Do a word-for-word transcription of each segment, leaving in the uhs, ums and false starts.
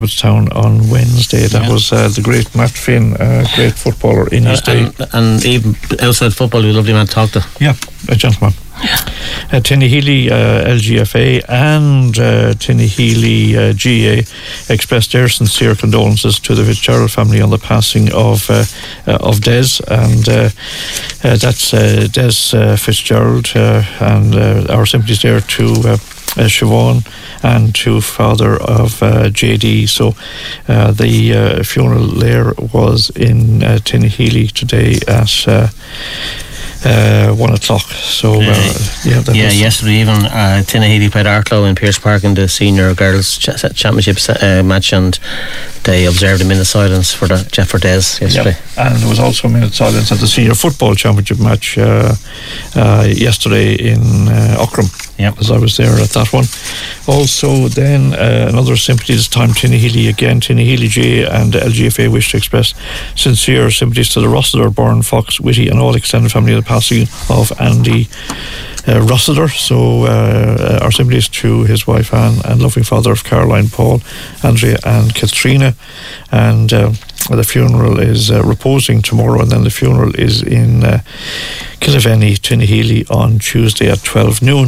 Town on Wednesday. That yeah. was uh, the great Matt Finn, uh, great footballer in his uh, day. And, and even outside football, you're a lovely man to talk to. Yeah, a gentleman. Yeah. Uh, Tinnahealy uh, L G F A and uh, Tinnahealy uh, G A expressed their sincere condolences to the Fitzgerald family on the passing of uh, uh, of Des, and uh, uh, that's uh, Des uh, Fitzgerald, uh, and uh, our sympathies there to uh, uh, Siobhan and to father of uh, J D. So uh, the uh, funeral there was in uh, Tinnahealy today at uh, Uh, one o'clock. So uh, yeah, that yeah. was Yesterday even, uh, Tinnahealy played Arklow in Pierce Park in the senior girls ch- championship uh, match, and they observed a minute silence for the for Des yesterday. Yeah. And there was also a minute silence at the senior football championship match uh, uh, yesterday in uh, Ockram. Yep. As I was there at that one. Also, then uh, another sympathy this time. Tinnahealy again. Tinnahealy G A and L G F A wish to express sincere sympathies to the Rossiter, Byrne, Fox, Whitty, and all extended family of the passing of Andy uh, Rossiter. So uh, our sympathies to his wife Anne and loving father of Caroline, Paul, Andrea, and Katrina. And uh, the funeral is uh, reposing tomorrow, and then the funeral is in uh, Killivenny, Tinnahealy on Tuesday at twelve noon.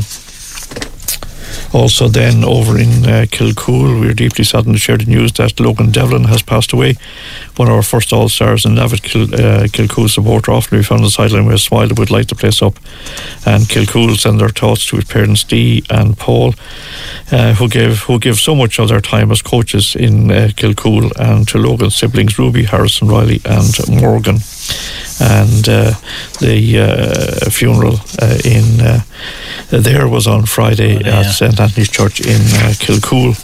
Also then over in uh, Kilcool, we're deeply saddened to share the news that Logan Devlin has passed away. One of our first All-Stars in Navid Kil, uh, Kilcool supporter, often we found on the sideline with a smile that would light the place up. And Kilcool send their thoughts to his parents Dee and Paul, uh, who gave who give so much of their time as coaches in uh, Kilcool, and to Logan's siblings Ruby, Harrison, Riley and Morgan. And uh, the uh, funeral uh, in uh, there was on Friday oh, yeah. at Saint Anthony's Church in uh, Kilcool.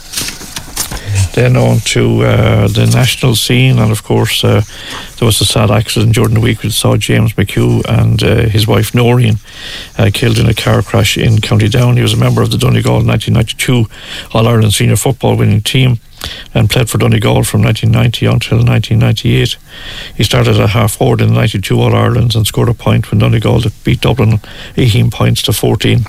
Then on to uh, the national scene, and of course uh, there was a sad accident during the week. We saw James McHugh and uh, his wife Noreen uh, killed in a car crash in County Down. He was a member of the Donegal nineteen ninety-two All-Ireland senior football winning team and played for Donegal from nineteen ninety until nineteen ninety-eight. He started at half forward in the ninety-two All-Irelands and scored a point when Donegal beat Dublin eighteen points to fourteen.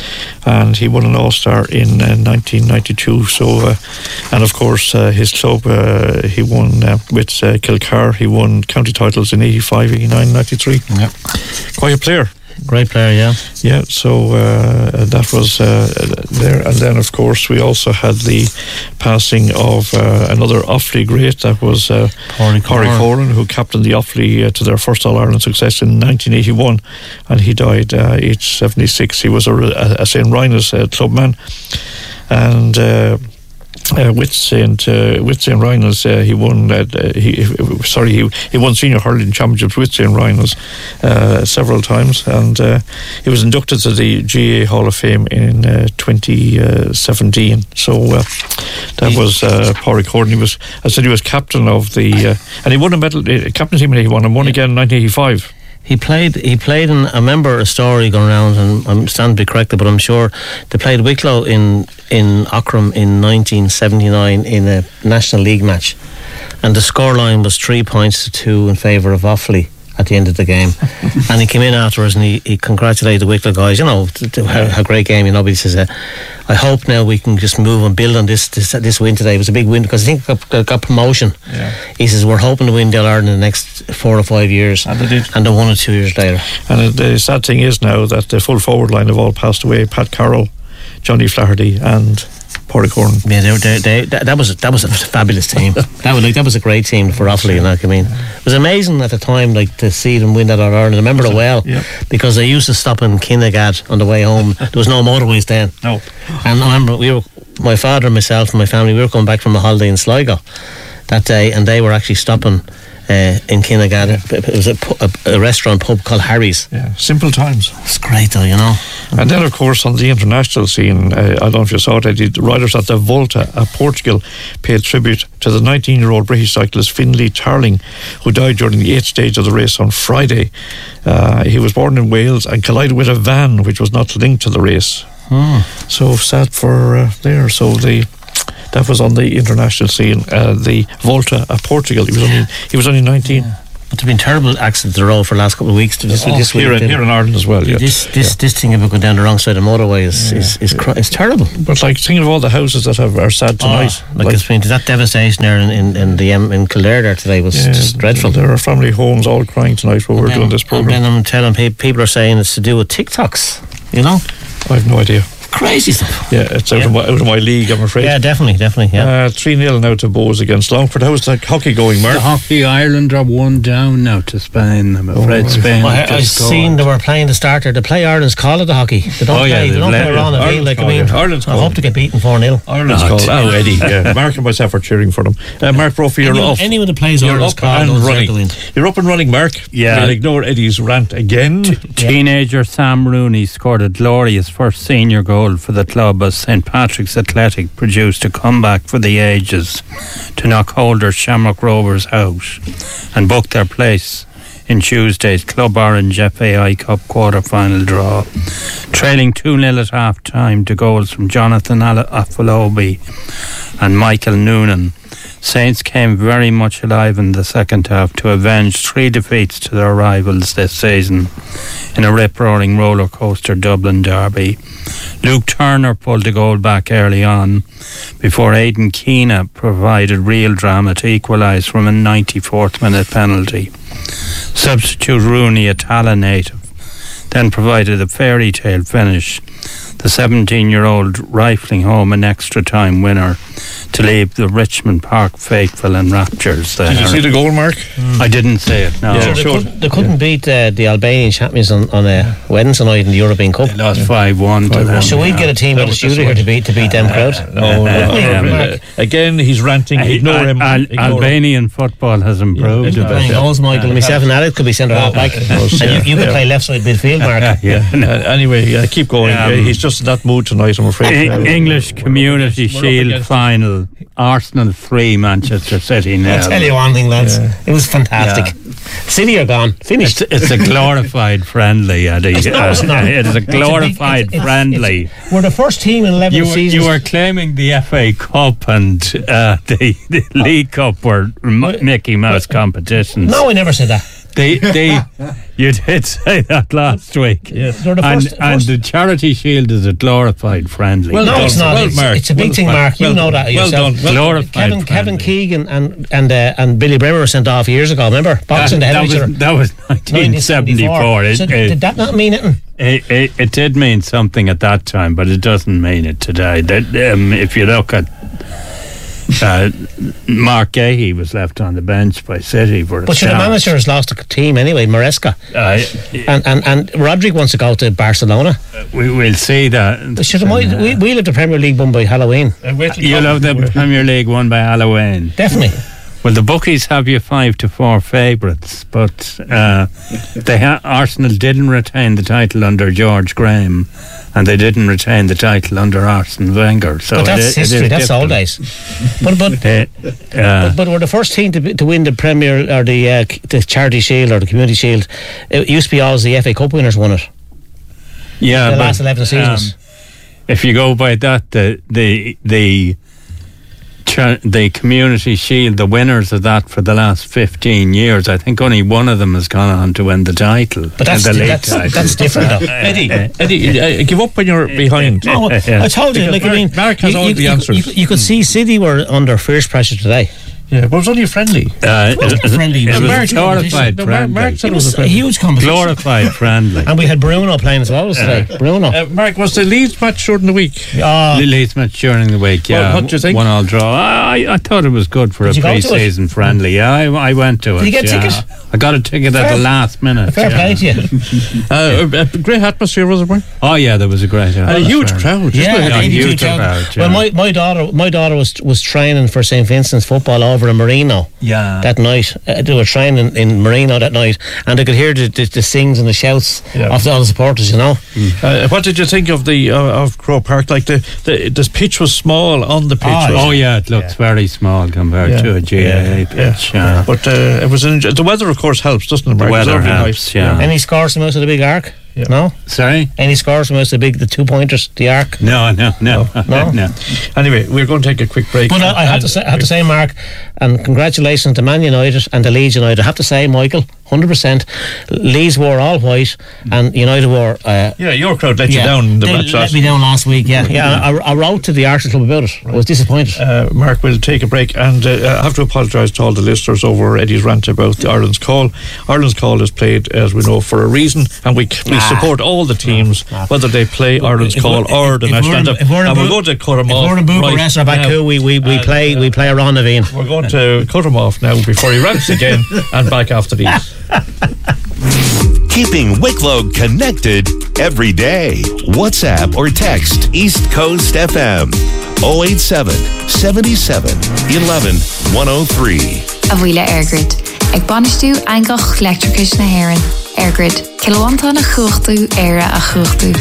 And he won an All-Star in uh, nineteen ninety-two. So, uh, and of course, uh, his club, uh, he won uh, with uh, Kilcar. He won county titles in eighty-five, eighty-nine, ninety-three. Yep. Quite a player. Great player, yeah. Yeah, so uh, that was uh, there. And then, of course, we also had the passing of uh, another Offaly great. That was uh, Corey Coran, who captained the Offaly uh, to their first All-Ireland success in nineteen eighty-one. And he died uh, aged seventy-six. He was a, a, a Saint Rhinus uh, clubman. And... Uh, Uh, with Saint uh, with Saint Rhinus, uh, he won. Uh, he sorry, he he won senior hurling championships with Saint Rhinus uh, several times, and uh, he was inducted to the G A Hall of Fame in uh, twenty seventeen. So uh, that was uh, Pádraig Gordon. He was, I said, he was captain of the, uh, and he won a medal, uh, captain team in eighty-one, and won again in nineteen eighty-five. He played, he played in, I remember a story going around, and I'm standing to be corrected, but I'm sure they played Wicklow in, in Ockram in nineteen seventy-nine in a National League match. And the scoreline was three points to two in favour of Offaly at the end of the game. And he came in afterwards and he, he congratulated the Wicklow guys, you know, to, to how, how great game, you know, but he says, uh, I hope now we can just move and build on this this, this win today. It was a big win because I think it got, got promotion. Yeah. He says, we're hoping to win Del Ireland in the next four or five years. And they did. And they won it two years later. And the sad thing is now that the full forward line have all passed away. Pat Carroll, Johnny Flaherty and Pádraig Gordon. Yeah, they, they, they, that, that was a, that was a fabulous team. that was like that was a great team for Offaly. Like, I mean, it was amazing at the time, like to see them win that All Ireland. I remember it well, yeah. because they used to stop in Kinnegad on the way home. There was no motorways then. No. And I remember we were, my father, myself, and my family. We were coming back from a holiday in Sligo that day, and they were actually stopping uh, in Kinnegad. Yeah. It was a, a, a restaurant pub called Harry's. Yeah, simple times. It's great though, you know. And then, of course, on the international scene, uh, I don't know if you saw it, the riders at the Volta at Portugal paid tribute to the nineteen-year-old British cyclist Finlay Tarling, who died during the eighth stage of the race on Friday. Uh, he was born in Wales and collided with a van which was not linked to the race. Hmm. So sad for uh, there. So the that was on the international scene. Uh, the Volta at Portugal. He was only he was only nineteen. Yeah. But there've been terrible accidents on the road for the last couple of weeks. This, oh, this here, week, in, here in Ireland as well. Yeah. This this, yeah. this thing about going down the wrong side of the motorway is yeah. is, is yeah. cr- it's terrible. But like thinking of all the houses that have are sad tonight. Oh, like, like it's been that devastation there in, in, in the um, in Kildare there today was yeah, just dreadful. There are family homes all crying tonight while we're then, doing this program. And then I'm telling people, people are saying it's to do with TikToks. You know, I have no idea. Crazy stuff. Yeah, it's out, yeah. Of my, out of my league, I'm afraid. Yeah, definitely, definitely. Yeah. Uh, three nil now to Bowes against Longford. How's the hockey going, Mark? The hockey, Ireland are one down now to Spain. I'm afraid oh, Spain. Well, I, I've seen they were playing the starter. They play Ireland's call of the hockey. They don't oh, yeah, play. They don't play around a like I mean, Ireland's I hope to get beaten four nil. Ireland's call. Oh, Eddie. Yeah. Mark and myself are cheering for them. Uh, Mark Brophy, you're anyone, off. Anyone that plays you're Ireland's up call and running. You're up and running, Mark. Yeah. You'll ignore Eddie's rant again. T- teenager Sam Rooney scored a glorious first senior goal for the club as Saint Patrick's Athletic produced a comeback for the ages to knock holders Shamrock Rovers out and book their place in Tuesday's Club Orange F A I Cup quarter-final draw. Trailing two nil at half-time to goals from Jonathan Afolobi and Michael Noonan, Saints came very much alive in the second half to avenge three defeats to their rivals this season in a rip-roaring roller coaster Dublin derby. Luke Turner pulled the goal back early on before Aidan Keena provided real drama to equalise from a ninety-fourth minute penalty. Substitute Rooney, a Tala native, then provided a fairy tale finish, the seventeen-year-old rifling home an extra-time winner to leave the Richmond Park faithful in raptures there. Did you see the goal, Mark? Mm. I didn't see it, no. Yeah, so they, sure. couldn't, they couldn't yeah. beat uh, the Albanian champions on, on a Wednesday night in the European Cup. They lost five one to them. So we'd get a team out of studio here to beat, to beat them crowd? Uh, no, no, no, no. Uh, again, he's ranting. Ignore him. Al- Ignore Albanian him. football has improved. Yeah, playing goals, Michael, and myself and Alex could be centre half back. And you, you could play left side midfield, Mark. Yeah. Uh, anyway, uh, keep going. Um, uh, he's just in that mood tonight, I'm afraid. Uh, English Community Shield final. Arsenal three, Manchester City nil. I'll tell you one thing, lads. Yeah. It was fantastic. Yeah. City are gone. Finished. It's, it's a glorified friendly, Eddie. It's, no, it's not. It's a glorified it's a big, it's, friendly. It's, it's, we're the first team in eleven you were, seasons. You were claiming the F A Cup and uh, the, the League Cup were M- Mickey Mouse competitions. No, I never said that. They, they, you did say that last week. Yes. And, first, and first. The Charity Shield is a glorified friendly. Well, no, done. it's not. Well, it's, Mark, it's a big well, thing, Mark. You well know that well yourself. Done. Well glorified Kevin, Kevin Keegan and and uh, and Billy Bremer were sent off years ago. Remember, boxing that, the head that of each was, other. That was nineteen seventy-four. It, so it, did that not mean anything? It, it, it did mean something at that time, but it doesn't mean it today. That um, if you look at. Uh, Mark Gahey was left on the bench by City for the But sure, the manager has lost a team anyway, Maresca. Uh, and, and and Rodrick wants to go to Barcelona. Uh, we will see that. Should uh, we, we'll have the Premier League won by Halloween. Uh, You'll have the Premier League won by Halloween. Definitely. Well, the bookies have you five to four favourites, but uh, they ha- Arsenal didn't retain the title under George Graham, and they didn't retain the title under Arsene Wenger. So but that's it, history. it That's difficult. old days. But but, uh, uh, but but we're the first team to to win the Premier or the uh, the Charity Shield or the Community Shield. It used to be always the F A Cup winners won it. Yeah, the but, last eleven seasons. Um, if you go by that, the the the. The Community Shield, the winners of that for the last fifteen years, I think only one of them has gone on to win the title. But that's, the league that's, title. that's different though. Eddie, Eddie, uh, give up when you're behind. No, I told you, Because like Mark, I mean, Mark has you, all you, the you, answers. You, you could see City were under fierce pressure today. Yeah, but it was only friendly. Uh, it wasn't friendly. It was Mark, a glorified no, friendly. Mark said it was a huge competition. Glorified friendly. And we had Bruno playing as well today. Uh, Bruno. Uh, Mark, was the Leeds match during the week? Oh. Leeds match during the week, yeah. Well, what do you think? One all draw. I, I thought it was good for Did a pre-season friendly. Yeah, I, I went to it. Did you get a yeah. ticket? I got a ticket fair, at the last minute. Fair yeah. play to you. uh, a great atmosphere, was it, Mark? Oh yeah, there was a great atmosphere. And a huge crowd. Yeah, yeah, a huge crowd. crowd yeah. Well, my, my daughter my daughter was was training for Saint Vincent's football over in Marino. Yeah. That night. Uh, they were training in Marino that night, and they could hear the, the, the sings and the shouts yeah. of the, all the supporters, you know. Mm. Uh, what did you think of the uh, of Croke Park? Like the, the the pitch was small on the pitch. Oh, oh yeah, it looked yeah. very small compared yeah. to a G A A yeah. pitch. Yeah. Yeah. But uh, it was in, the weather, of course, helps, doesn't it, Mark? The weather helps. Nice. Yeah. Any scores from out of the big arc? Yeah. No? Sorry? Any scores from us, the big, the two pointers, the arc? No, no, no. No? no. Anyway, we're going to take a quick break. But I, I have to say, I have to say, Mark, and congratulations to Man United and to Leeds United. I have to say, Michael, one hundred percent. Leeds wore all white, and United wore. Uh, yeah, your crowd let yeah, you down in the they match let last me down last week. Yeah, yeah. I, I wrote to the Arsenal club about it. Right. I was disappointed. Uh, Mark, we'll take a break, and uh, I have to apologise to all the listeners over Eddie's rant about the Ireland's Call. Ireland's Call is played, as we know, for a reason, and we we ah. support all the teams, ah. whether they play Ireland's Call or the national anthem. And we're going to cut them off. If we're in Bucharest or Baku, we we we play we play around Naveen. We're going to cut him off now before he rants again, and back after these. Keeping Wicklow connected every day. WhatsApp or text East Coast F M oh eight seven, seven seven, one one, one oh three. A bhfuile Airgrid. Ag banistú aingach electricus na haireann. Airgrid. Kilowanta na chuachtú éire a chuachtú.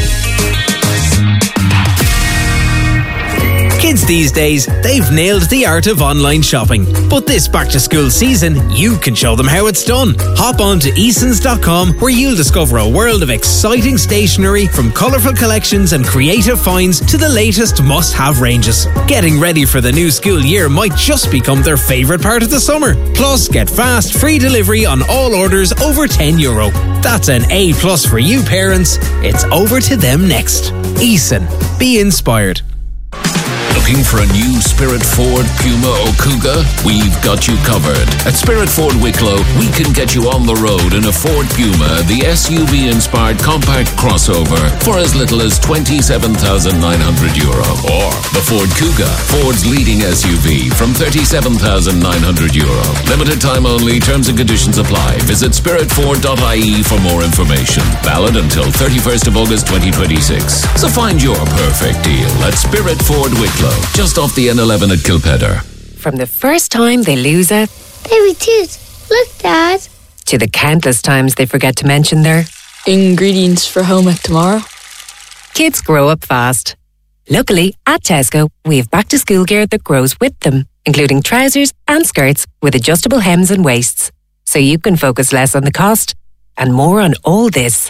Kids these days, they've nailed the art of online shopping. But this back-to-school season, you can show them how it's done. Hop on to easons dot com, where you'll discover a world of exciting stationery, from colourful collections and creative finds to the latest must-have ranges. Getting ready for the new school year might just become their favourite part of the summer. Plus, get fast, free delivery on all orders over ten euro. That's an A plus for you parents. It's over to them next. Eason. Be inspired. Looking for a new Spirit Ford, Puma or Kuga? We've got you covered. At Spirit Ford Wicklow, we can get you on the road in a Ford Puma, the S U V-inspired compact crossover, for as little as twenty-seven thousand nine hundred euro. Or the Ford Kuga, Ford's leading S U V, from thirty-seven thousand nine hundred euro. Limited time only, terms and conditions apply. Visit spirit ford dot I E for more information. Valid until thirty-first of August twenty twenty-six. So find your perfect deal at Spirit Ford Wicklow, just off the N eleven at Kilpedder. From the first time they lose a baby tooth, look, Dad, to the countless times they forget to mention their ingredients for home ec tomorrow, kids grow up fast. Luckily, at Tesco, we have back-to-school gear that grows with them, including trousers and skirts with adjustable hems and waists, so you can focus less on the cost and more on all this.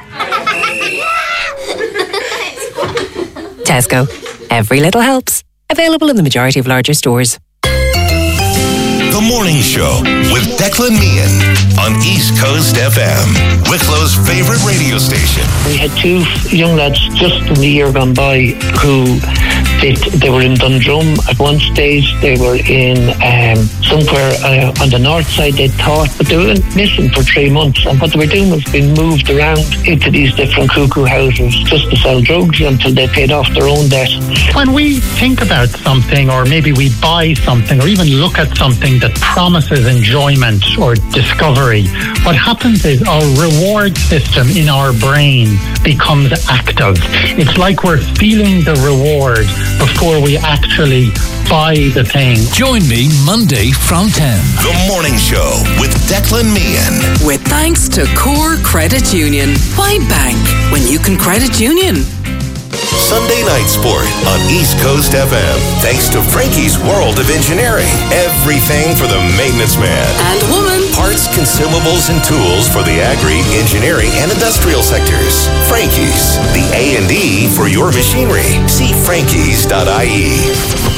Tesco. Every little helps. Available in the majority of larger stores. The Morning Show with Declan Meehan on East Coast F M, Wicklow's favorite radio station. We had two young lads just in the year gone by who they, they were in Dundrum at one stage. They were in um, somewhere uh, on the north side, they thought, but they were missing for three months. And what they were doing was being moved around into these different cuckoo houses just to sell drugs until they paid off their own debt. When we think about something, or maybe we buy something, or even look at something that promises enjoyment or discovery, what happens is our reward system in our brain becomes active. It's like we're feeling the reward before we actually buy the thing. Join me Monday from ten. The Morning Show with Declan Meehan. With thanks to Core Credit Union. Why bank when you can credit union? Sunday Night Sport on East Coast F M. Thanks to Frankie's World of Engineering. Everything for the maintenance man. And woman. Parts, consumables, and tools for the agri, engineering, and industrial sectors. Frankie's, the A and E for your machinery. See frankies dot I E.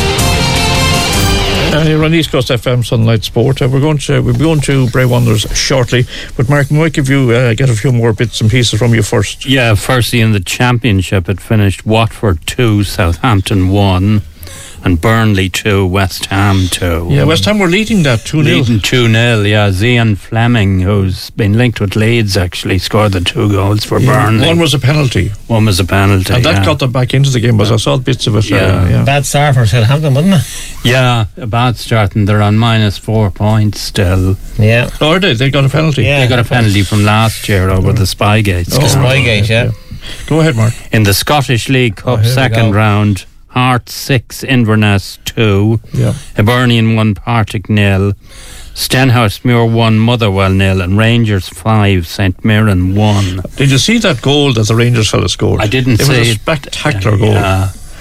Uh, you're on East Coast F M Sunlight Sport. Uh, we're going to we'll be going to Bray Wanderers shortly, but Mark, might give you uh, get a few more bits and pieces from you first. Yeah, firstly in the Championship, it finished Watford two, Southampton one, and Burnley two, West Ham two. Yeah, West Ham were leading that two nil. Leading two nil, yeah. Zian Fleming, who's been linked with Leeds, actually scored the two goals for yeah. Burnley. One was a penalty. One was a penalty, and that yeah. got them back into the game, because I saw bits of it. Yeah, uh, yeah. Bad start for Southampton, wasn't it? Yeah, a bad start, and they're on minus four points still. Yeah. Oh, are they? They got a penalty? Yeah, they got a penalty from last year over the Spygate. Oh, Spygate, yeah. yeah. Go ahead, Mark. In the Scottish League Cup, oh, second round, Hearts six, Inverness two, yeah. Hibernian one, Partick nil, Stenhousemuir one, Motherwell nil, and Rangers five, Saint Mirren one. Did you see that goal that the Rangers fella scored? I didn't it see it. was a it. spectacular goal. Yeah.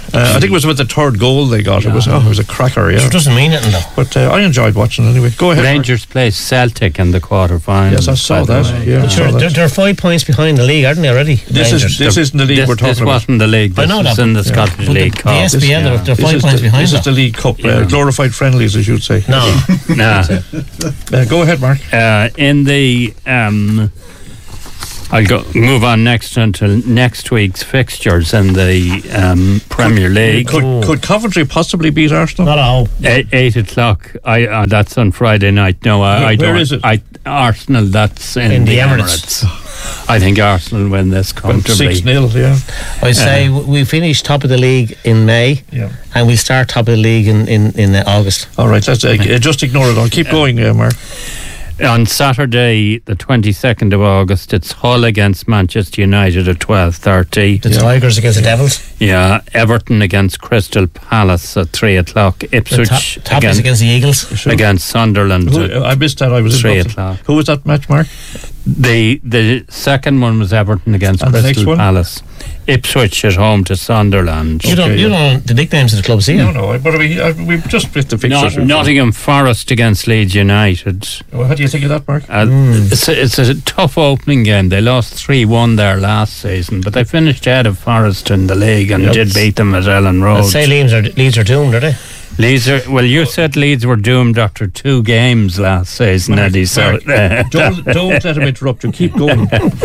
Uh, I think it was about the third goal they got. Yeah. It was oh, it was a cracker. Yeah, it doesn't mean anything though. But uh, I enjoyed watching it anyway. Go ahead. Rangers Mark. play Celtic in the quarter-final. Yes, I saw that. Yeah, sure, saw that. They're, they're five points behind the league, aren't they already? This Rangers. is this isn't the league this, we're talking this about. This wasn't the league. This I know was that, in the yeah. Scottish But League the, Cup. the S B L, yeah. they're, they're This five is points the, behind. This though. is the League Cup, yeah. uh, glorified friendlies, as you'd say. No, nah. uh, go ahead, Mark. Uh, in the um, I'll go move on next until next week's fixtures in the um, Premier League. Could, could Coventry possibly beat Arsenal? Not all. Eight, eight o'clock. I uh, that's on Friday night. No, I, Where, I don't. where is it? I Arsenal. That's in, In the, the Emirates. Emirates. I think Arsenal win this comfortably. Six nil. Yeah. I say uh, we finish top of the league in May, yeah. and we start top of the league in in, in uh, August. All right, let's uh, just ignore it. I'll keep going, uh, Mark. On Saturday, the twenty-second of August, it's Hull against Manchester United at twelve thirty. The yeah. Tigers against the Devils. Yeah, Everton against Crystal Palace at three o'clock. Ipswich the top, against, against the Eagles. Sure. Against Sunderland. Who, I missed that. I was three o'clock. Who was that match, Mark? The the second one was Everton against and Crystal Palace. Ipswich at home to Sunderland. You don't, okay, you don't know the nicknames of the clubs, do you? No, no. But we uh, we just bit the fixtures. Not, Nottingham Forest against Leeds United. Well, how do you think of that, Mark? Uh, mm. It's a, it's a tough opening game. They lost three one there last season, but they finished ahead of Forest in the league and yep. did beat them at Ellen Road. I'd say Leeds are Leeds are doomed, are they? Leeds are, well, you said Leeds were doomed after two games last season, Mark, Eddie. So Mark, don't, don't let him interrupt you. Keep going.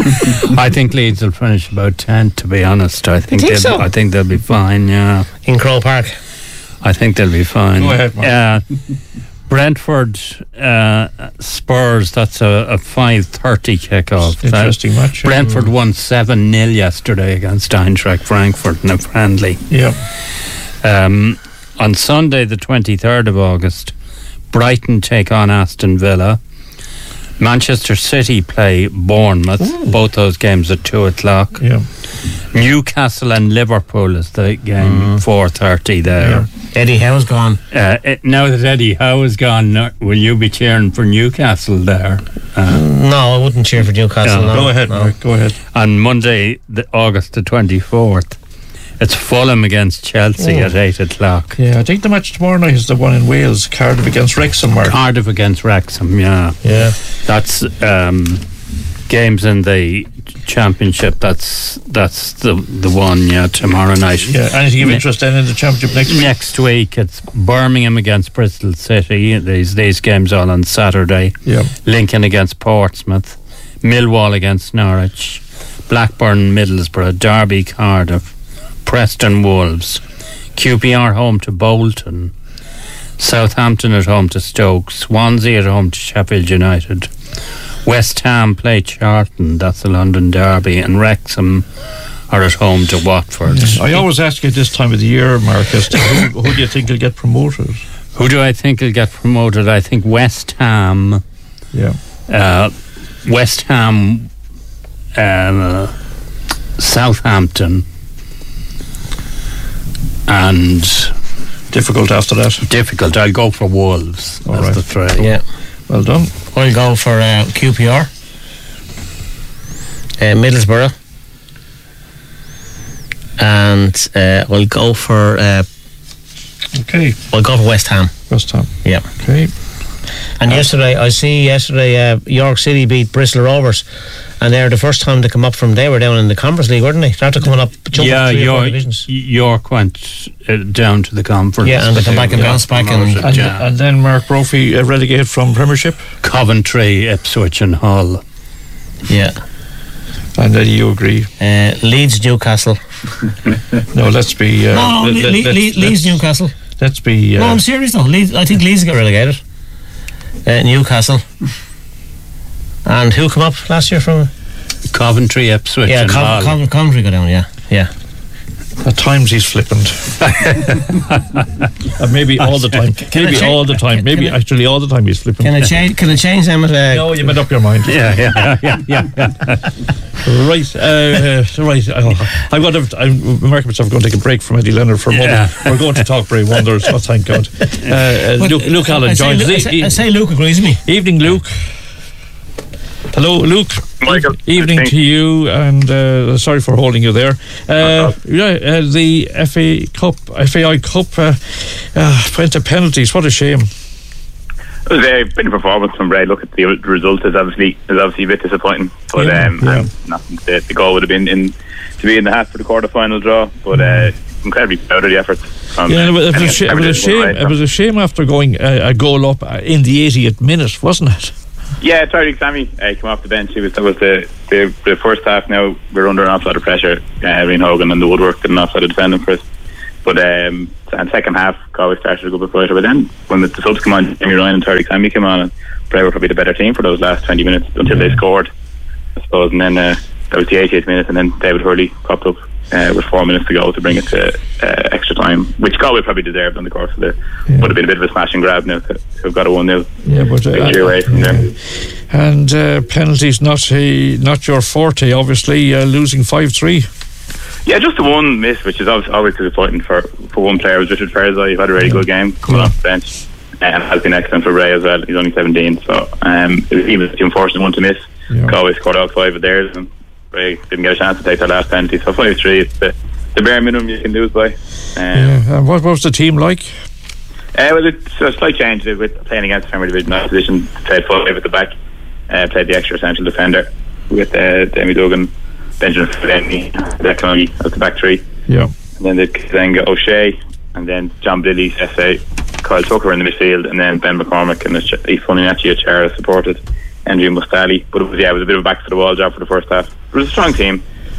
I think Leeds will finish about tenth. To be honest, I think, think they'll, so? I think they'll be fine. Yeah, in Crow Park. I think they'll be fine. Go ahead, Mark. Uh, Brentford uh, Spurs. That's a, a five thirty kickoff. Interesting uh, match. Brentford mm. won seven nil yesterday against Eintracht Frankfurt in a friendly. Yeah. Um, on Sunday, the twenty-third of August, Brighton take on Aston Villa. Manchester City play Bournemouth. Ooh. Both those games at two o'clock. Yeah. Newcastle and Liverpool is the game, mm. four thirty there. Yeah. Eddie Howe's gone. Uh, it, now that Eddie Howe is gone, uh, will you be cheering for Newcastle there? Uh, no, I wouldn't cheer for Newcastle. No. No. Go ahead, no. Mark. Go ahead. On Monday, the August the twenty-fourth, it's Fulham against Chelsea oh. at eight o'clock. Yeah, I think the match tomorrow night is the one in Wales, Cardiff against Wrexham. Mark. Cardiff against Wrexham, yeah. Yeah. That's um, games in the Championship. That's that's the the one, yeah, tomorrow night. Yeah, anything of interest then in the Championship next week? Next week, it's Birmingham against Bristol City. These, these games all on Saturday. Yeah. Lincoln against Portsmouth. Millwall against Norwich. Blackburn Middlesbrough. Derby Cardiff. Preston Wolves, Q P R home to Bolton, Southampton at home to Stoke, Swansea at home to Sheffield United, West Ham play Charlton, that's the London derby, and Wrexham are at home to Watford. Yeah. I always ask you this time of the year, Mark, as to who, who do you think will get promoted? Who do I think will get promoted? I think West Ham. Yeah. Uh, West Ham, uh, Southampton. And difficult after that. Difficult. I'll go for Wolves. All That's right. the three. Yeah. Well done. I'll go for uh, Q P R. Uh, Middlesbrough. And uh, we'll go for. Uh, okay. We'll go for West Ham. West Ham. Yeah. Okay. And uh, yesterday, I see yesterday uh, York City beat Bristol Rovers, and they're the first time to come up from. They were down in the Conference League, weren't they? They're after coming up, jumping yeah, three York, or four divisions. York went uh, down to the Conference. Yeah, and they come back and bounce back. And, and, yeah. and then Mark Brophy uh, relegated from Premiership. Coventry, Ipswich, and Hull. Yeah. And then you agree? Uh, Leeds, Newcastle. no, let's be. Uh, no, let, Le- let, Le- let's, Leeds, Newcastle. Let's be. Uh, no, I'm serious though. Leeds, I think Leeds get relegated. Uh, Newcastle. And who come up last year from? Coventry, Ipswich, yeah, and Com- Hull. Com- Coventry go down. Yeah, yeah. At times he's flippant. uh, maybe all the time. Can maybe cha- all the time. Maybe can actually all the time he's flippant. Can I change? Can I change them? At, uh, no, you made up your mind. yeah, yeah, yeah, yeah, yeah. Right, uh, uh, right. Oh, I'm going to. I'm marking myself going to take a break from Eddie Leonard for a moment. Yeah. We're going to talk Bray Wonders. Oh, thank God. Uh, uh, Luke, Luke Allen I joins us. I, I say Luke agrees with me. Evening, Luke. Hello, Luke. Michael. E- evening to you, and uh, sorry for holding you there. Uh, yeah, uh, the F A Cup, F A I Cup uh, uh, went to penalties. What a shame. It was a bit of performance from Bray. Look at the result is obviously is obviously a bit disappointing, but yeah, um, yeah. nothing to, the goal would have been in to be in the hat for the quarter final draw. But uh, incredibly proud of the efforts. From yeah, it was, it was, a, sh- it was a shame. Right, it was a shame after going uh, a goal up in the eightieth minute, wasn't it? Yeah, Tariq Sammy uh, came off the bench. He was that was the, the the first half. Now we're under an awful lot of pressure. Uh, Rian Hogan and the woodwork did an awful lot of defending for us. But um, and second half, Galway started a good bit brighter. But then when the, the subs came on, Jamie Ryan and Tariq Sammy came on, and Bray were probably the better team for those last twenty minutes until yeah. they scored, I suppose. And then uh, that was the eightieth minute, and then David Hurley popped up uh, with four minutes to go to bring it to uh, extra time, which Galway probably deserved on the course of the. Yeah. Would have been a bit of a smash and grab now to, to have got a one nil. Yeah, but uh, away from yeah. there. And uh, penalties not a, not your forte, obviously. Uh, losing five three. Yeah, just the one miss, which is always, always disappointing for, for one player, was Richard Fairsley. He had a really good game coming yeah. off the bench, and has been excellent for Ray as well. He's only seventeen, so um, it was, he was the unfortunate one to miss. Yeah. Galway scored all five of theirs, and Ray didn't get a chance to take their last penalty. So five three, it's the, the bare minimum you can lose by. Um, yeah. And what, what was the team like? Uh, well, it's a slight change with playing against Premier Division opposition. Played five at the back, uh, played the extra central defender with uh, Jamie Duggan, Benjamin Fidenny, Declan at the back three. Yeah. And then the Kazenga O'Shea, and then John Billy, S A, Kyle Tucker in the midfield, and then Ben McCormick and East Funinachi Achara supported Andrew Mustali. But it was yeah, it was a bit of a back to the wall job for the first half. It was a strong team,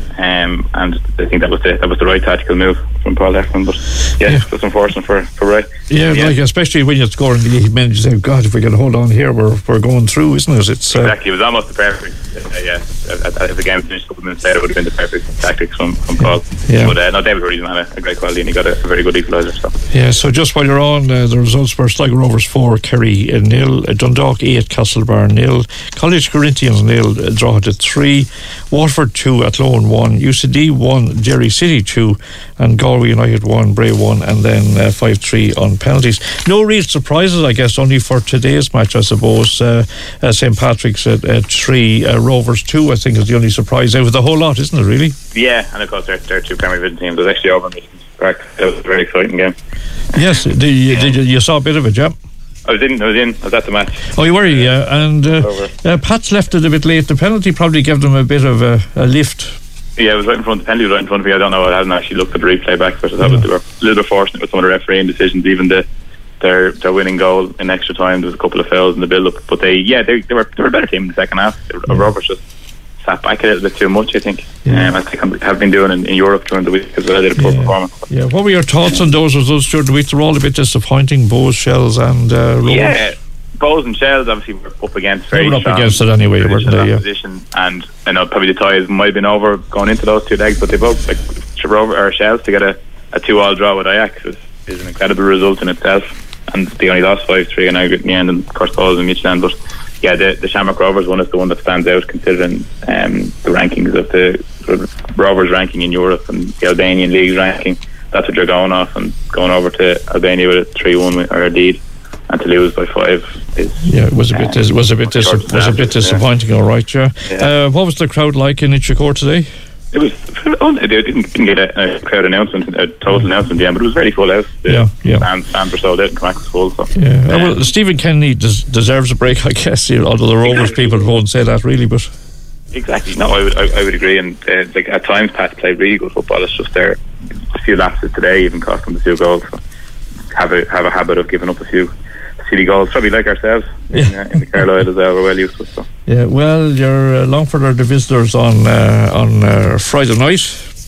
um, and I think that was the that was the right tactical move from Paul Heffernan. But yeah, yeah. It's unfortunate for for Ray. Yeah, yeah, like especially when you're scoring the eighty minutes, you say, God, if we can hold on here, we're we're going through, isn't it? It's uh, exactly. It was almost the perfect. Uh, yeah, if the game finished a couple of minutes later, it would have been the perfect tactics from, from Paul. Yeah. But uh, no, David Hurley had a, a great quality, and he got a, a very good equaliser. So. Yeah. So just while you're on, uh, the results were Sligo Rovers four, Kerry uh, nil, uh, Dundalk eight, Castlebar nil, College Corinthians nil, uh, Drogheda three, Waterford two, Athlone one, U C D one, Derry City two, and Galway United one, Bray one, and then uh, five three on penalties. No real surprises, I guess, only for today's match, I suppose. Uh, uh, Saint Patrick's at, at three, uh, Rovers two, I think, is the only surprise out of the whole lot, isn't it, really? Yeah, and of course, they're, they're two Premier Division teams. It was actually over in Michigan Park. It was a very exciting game. Yes, did you, yeah. did you, you saw a bit of it, yeah? I was in, I was in, I was at the match. Oh, you were, yeah. And uh, uh, Pats left it a bit late. The penalty probably gave them a bit of a, a lift. Yeah, it was right in front of the penalty, right in front of me. I don't know, I hadn't actually looked at the replay back, but I thought yeah. they were a little bit fortunate with some of the refereeing decisions, even the their their winning goal in extra time. There was a couple of fouls in the build up, but they yeah they, they were they were a better team in the second half. They were, yeah. Rovers just sat back a little bit too much, I think, yeah. um, as they have been doing in, in Europe during the week as well. They did a poor yeah. performance. Yeah, what were your thoughts on those results during the week? They're all a bit disappointing. Bows, Shells, and uh, Rovers. Yeah, Bows and Shells obviously were up against very they were up strong against it anyway, weren't they? Yeah. Position, and I know probably the ties might have been over going into those two legs, but they both like Rover or Shells to get a, a two-all draw with Ajax is, is an incredible result in itself. And they only lost five three in aggregate in the end, and of course Paul's in Michelin. But yeah, the, the Shamrock Rovers one is the one that stands out considering um, the rankings of the sort of Rovers ranking in Europe and the Albanian League's ranking. That's what you're going off, and going over to Albania with a three one or a lead and to lose by five is yeah, it was a bit dis- was a bit dis- was a bit disappointing. Yeah. All right, yeah. yeah. Uh, what was the crowd like in Inchicore today? It was. They didn't, didn't get a, a crowd announcement, a total announcement, yeah, but it was very full out. The yeah, yeah. Fans, fans were sold out, and Cormac was full. So. Yeah. Um, uh, well, Stephen Kennedy des- deserves a break, I guess. You know, although the Rovers exactly. people won't say that really, but exactly. No, I would, I, I would agree. And uh, like at times, Pat played really good football. It's just there a few lapses today, even cost them a few goals. So have a have a habit of giving up a few silly goals, probably like ourselves yeah. in, uh, in the Carlisle as well. We're well used to it. So. Yeah, well, you're uh, Longford are the visitors on uh, on uh, Friday night.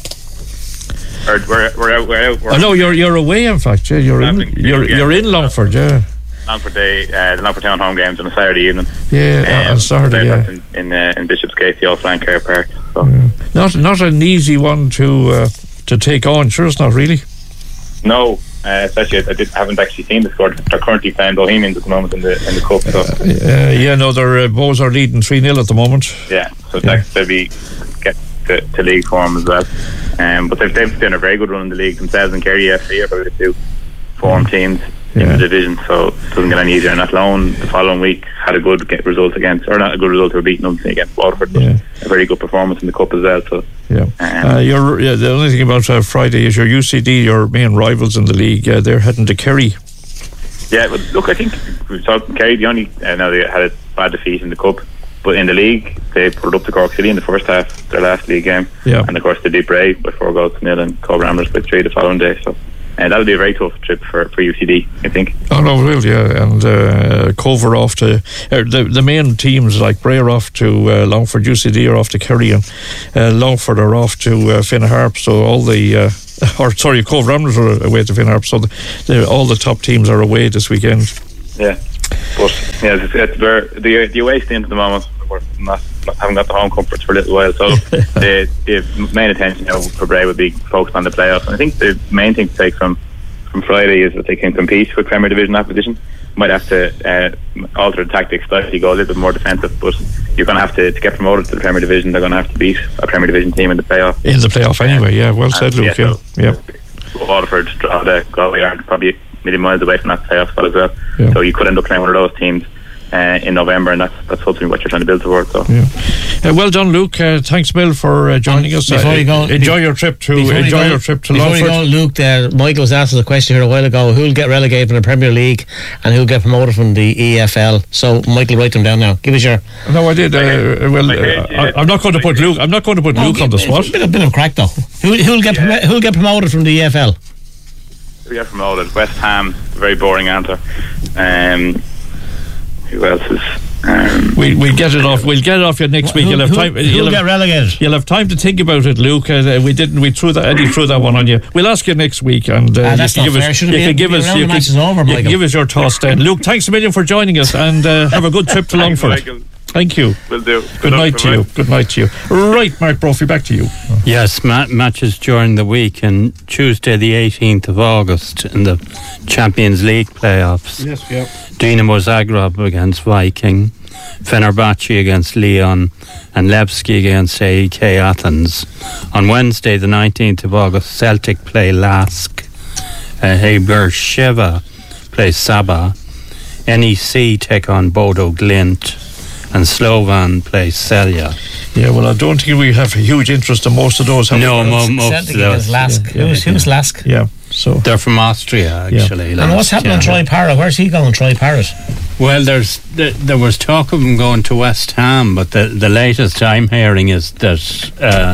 Or we're we're out. We're out. We're oh no, you're you're away. In fact, yeah, you're in you're yeah. you're in Longford, yeah. Longford Day, uh, the Longford Town home games on a Saturday evening. Yeah, um, on Saturday, yeah. In in, uh, in Bishopsgate, the Old Flanker Park. So. Yeah. Not not an easy one to uh, to take on. Sure, it's not really. No. Uh, especially, I, did, I haven't actually seen the score. They're currently playing Bohemians at the moment in the in the cup. So. Uh, yeah, no, their uh, Bows are leading three nil at the moment. Yeah, so yeah. they'll be get to, to league form as well. Um, but they've, they've done a very good run in the league themselves, and Kerry F C are probably the two form teams in Yeah. the division, so it doesn't get any easier. And Athlone the following week had a good get result against, or not a good result, they were beating Ulster against Waterford, but Yeah. a very good performance in the cup as well. So Yeah. um, Uh, your, yeah, the only thing about uh, Friday is your U C D, your main rivals in the league, uh, they're heading to Kerry. yeah, but look, I think we saw Kerry. The only uh, now they had a bad defeat in the cup, but in the league they put up to Cork City in the first half, their last league game. Yeah. And of course they beat Bray by four goals to nil, and Cobh Ramblers by three the following day. So uh, that'll be a very tough trip for, for U C D, I think. Oh no, it will, yeah. And uh, Cobh are off to uh, the the main teams like Bray are off to uh, Longford, U C D are off to Kerry, and uh, Longford are off to uh, Finn Harp. So all the uh, or sorry, Cobh Ramblers are away to Finn Harp. So the, the, all the top teams are away this weekend. Yeah, but yeah, it's, it's very, the the away stint at the moment. We're not, not haven't got the home comforts for a little while, so the, the main attention now for Bray would be focused on the playoffs. And I think the main thing to take from from Friday is that they can compete with Premier Division opposition. Might have to uh, alter the tactics slightly, go a little bit more defensive, but you're going to have to, to get promoted to the Premier Division. They're going to have to beat a Premier Division team in the playoff. In the playoff, anyway. Yeah, well said, And, Luke. yeah, Yeah, so yeah. Waterford, Drogheda, Galway aren't probably a million miles away from that playoff spot as well. Yeah. So you could end up playing one of those teams uh, in November, and that's that's ultimately what you're trying to build towards. So. Yeah. Uh, well done, Luke. Uh, thanks, Bill, for uh, joining us. Before Uh, you go, enjoy be- your trip to Before you enjoy go- your trip to Before you Longford. go, Luke, there, Michael was asked us a question here a while ago: who'll get relegated from the Premier League and who'll get promoted from the E F L? So, Michael, write them down now. Give us your. No, I did. Uh, well, uh, I, I'm not going to put Luke. I'm not going to put No, Luke on the give- spot. A bit, a bit of crack though. Who, who'll get promo- who'll get promoted from the E F L? We got promoted. West Ham, very boring answer. Um, who else is? Um, We we'll get it off. We'll get it off you next week. Who- You'll have who- time. who'll You'll get have, relegated? You'll have time to think about it, Luke. Uh, we didn't. We threw that. Eddie threw that one on you. We'll ask you next week, and uh, Ah, that's you can not give fair. us. Shouldn't You be- can give be us. around You the can, match is over, you can Michael. give us your toss then, Luke. Thanks a million for joining us, and uh, have a good trip to Thanks, Longford. Michael. Thank you. Will do. Good luck, night to you. bye-bye. Good night to you. Right, Mark Brophy, back to you. Yes, ma- matches during the week, and Tuesday the eighteenth of August in the Champions League playoffs. Yes, yeah. Dinamo Zagreb against Viking, Fenerbahce against Lyon, and Levski against A E K Athens. On Wednesday the nineteenth of August, Celtic play Lask, uh, Beersheva play Saba, N E C take on Bodo Glint, and Slovan play Celje. Yeah, well, I don't think we have a huge interest in most of those. have No, we? mo- most Celtic of against those. Lask. Yeah, who's yeah, who's Lask? Yeah, so They're from Austria, actually. And what's happening in Troy Parrott? Where's he going, Troy Parrott? Well, there's th- there was talk of him going to West Ham, but the the latest I'm hearing is that uh,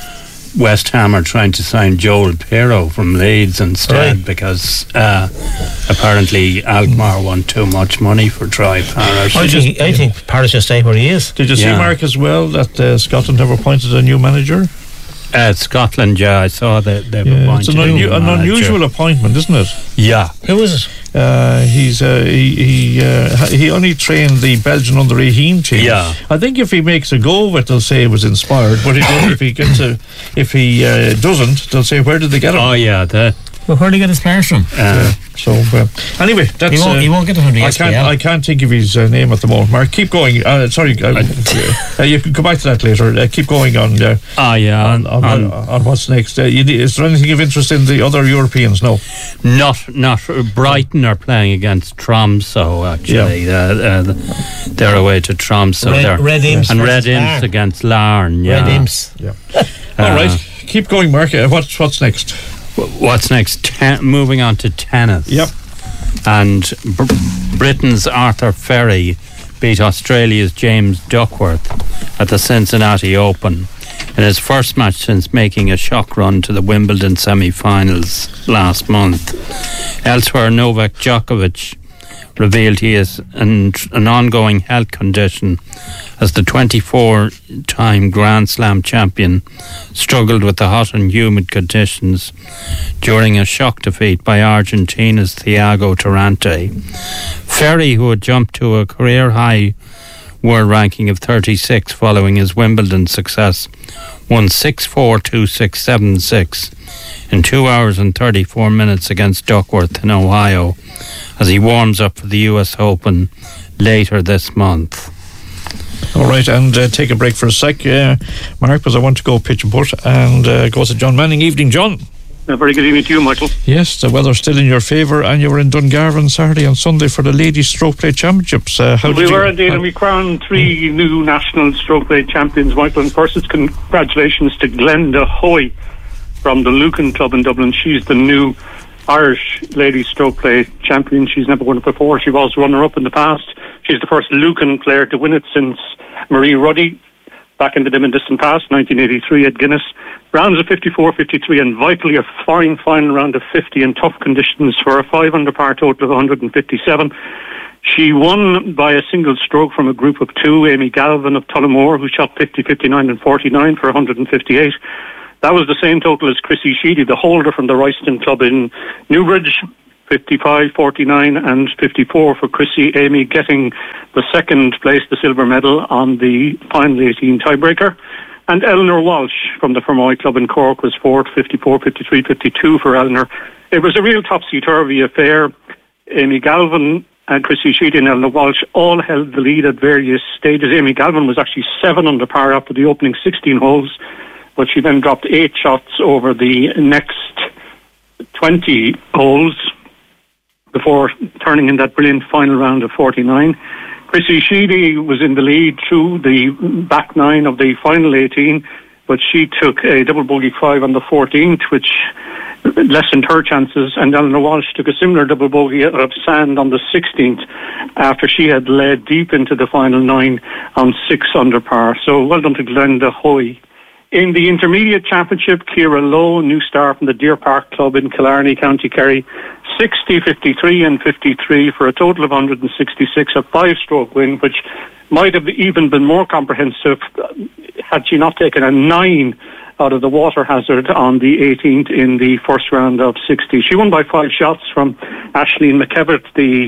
West Ham are trying to sign Joel Pirro from Leeds instead, Right. because uh, apparently Alkmaar want too much money for Troy Parrott. I think, I think Parrott should stay where he is. did you see, Yeah. Mark, as well, that uh, Scotland have appointed a new manager? Uh, Scotland, yeah, I saw that they've Yeah, it's appointed an, a new unu- an manager. unusual appointment, isn't it? Yeah. Who is it? Uh, he's uh, he he, uh, ha- he only trained the Belgian under eighteen team. Yeah. I think if he makes a go of it, they'll say it was inspired. But if, if he gets a, if he uh, doesn't, they'll say where did they get him? Oh, yeah. The, Well, where did he get his players from? uh, So uh, anyway, that's He won't, uh, he won't get them from the I S P L. can't I can't think of his uh, name at the moment. Mark, keep going. Uh, sorry, uh, uh, you can come back to that later. Uh, keep going on. Uh, oh, yeah. on, on, on- on, on what's next? Uh, you, is there anything of interest in the other Europeans? No. Not, not Brighton are playing against Tromso. Actually, uh, uh, they're away to Tromso. Red- They're- Red Imps and Red versus Imps Larne. against Larne. Yeah. Red Imps. Yeah. Uh, All right, keep going, Mark. Uh, what's what's next? wh- What's next? Ten- moving on to tennis. Yep. And Br- Britain's Arthur Ferry beat Australia's James Duckworth at the Cincinnati Open in his first match since making a shock run to the Wimbledon semi-finals last month. Elsewhere, Novak Djokovic revealed he has an, an ongoing health condition as the twenty-four-time Grand Slam champion struggled with the hot and humid conditions during a shock defeat by Argentina's Thiago Tarante. Ferry, who had jumped to a career-high world ranking of thirty-six following his Wimbledon success, won six four, two six, seven six in two hours and thirty-four minutes against Duckworth in Ohio as he warms up for the U S Open later this month. All right, and uh, take a break for a sec, uh, Mark, because I want to go pitch and putt and uh, go to John Manning. Evening, John. A very good evening to you, Michael. Yes, the weather's still in your favour, and you were in Dungarvan Saturday and Sunday for the Ladies Stroke Play Championships. Uh, how we did were you, indeed, how, and we crowned three mm. new national stroke play champions, Michael. And first, it's congratulations to Glenda Hoy from the Lucan Club in Dublin. She's the new Irish Ladies Stroke Play champion. She's never won it before. She was runner-up in the past. She's the first Lucan player to win it since Marie Ruddy back in the dim and distant past, nineteen eighty-three at Guinness. Rounds of fifty-four fifty-three, and vitally a fine final round of fifty in tough conditions for a five under par total of one hundred fifty-seven. She won by a single stroke from a group of two, Amy Galvin of Tullamore, who shot fifty, fifty-nine and forty-nine for one hundred fifty-eight. That was the same total as Chrissy Sheedy, the holder from the Royston Club in Newbridge, fifty-five, forty-nine and fifty-four for Chrissy. Amy getting the second place, the silver medal on the final eighteen tiebreaker. And Eleanor Walsh from the Fermoy Club in Cork was fourth, fifty-four, fifty-three, fifty-two for Eleanor. It was a real topsy-turvy affair. Amy Galvin and Chrissy Sheedy and Eleanor Walsh all held the lead at various stages. Amy Galvin was actually seven under par after the opening sixteen holes, but she then dropped eight shots over the next twenty holes before turning in that brilliant final round of forty-nine. Chrissy Sheedy was in the lead through the back nine of the final eighteen, but she took a double bogey five on the fourteenth, which lessened her chances, and Eleanor Walsh took a similar double bogey of sand on the sixteenth after she had led deep into the final nine on six under par. So well done to Glenda Hoy. In the Intermediate Championship, Ciara Lowe, new star from the Deer Park Club in Killarney, County Kerry, sixty, fifty-three and fifty-three for a total of one hundred sixty-six, a five-stroke win, which might have even been more comprehensive had she not taken a nine out of the water hazard on the eighteenth in the first round of sixty. She won by five shots from Aisling McKevitt, the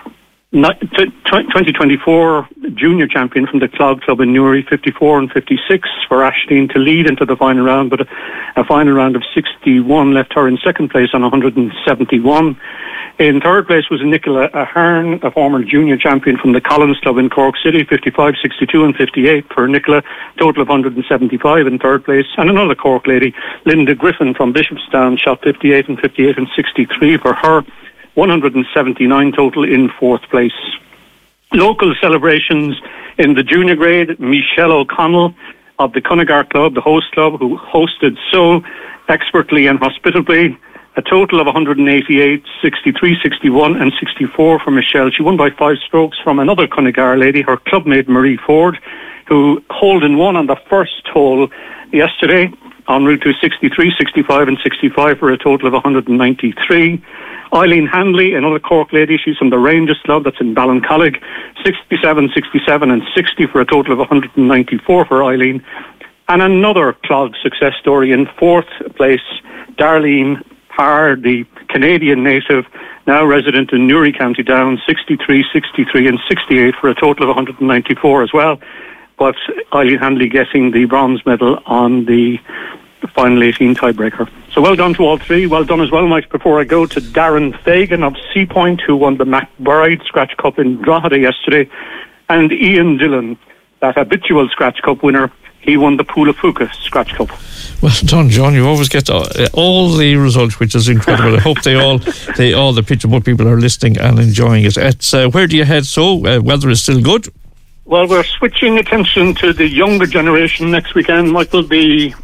twenty twenty-four junior champion from the Clog Club in Newry, fifty-four and fifty-six for Aisling to lead into the final round, but a, a final round of sixty-one left her in second place on one hundred seventy-one. In third place was Nicola Ahern, a former junior champion from the Collins Club in Cork City, fifty-five, sixty-two and fifty-eight for Nicola, total of one hundred seventy-five in third place. And another Cork lady, Linda Griffin from Bishopstown, shot fifty-eight and fifty-eight and sixty-three for her, one hundred seventy-nine total in fourth place. Local celebrations in the junior grade, Michelle O'Connell of the Cunningar Club, the host club, who hosted so expertly and hospitably. A total of one hundred eighty-eight, sixty-three, sixty-one and sixty-four for Michelle. She won by five strokes from another Cunningar lady, her clubmate Marie Ford, who holed in one on the first hole yesterday en route to sixty-three, sixty-five and sixty-five for a total of one hundred ninety-three. Eileen Handley, another Cork lady, she's from the Rangers Club, that's in Ballincollig, sixty-seven, sixty-seven and sixty for a total of one hundred ninety-four for Eileen. And another Clog success story in fourth place, Darlene Parr, the Canadian native, now resident in Newry, County Down, sixty-three, sixty-three and sixty-eight for a total of one hundred ninety-four as well. But Eileen Handley getting the bronze medal on the final eighteen tiebreaker. So well done to all three. Well done as well, Mike. Before I go to Darren Fagan of Sea Point, who won the McBride Scratch Cup in Drogheda yesterday, and Ian Dillon, that habitual Scratch Cup winner, he won the Pula Fuka Scratch Cup. Well done, John. You always get all, all the results, which is incredible. I hope they all, they all the picture book people are listening and enjoying it. It's uh, where do you head? So uh, weather is still good. Well, we're switching attention to the younger generation next weekend. Michael, the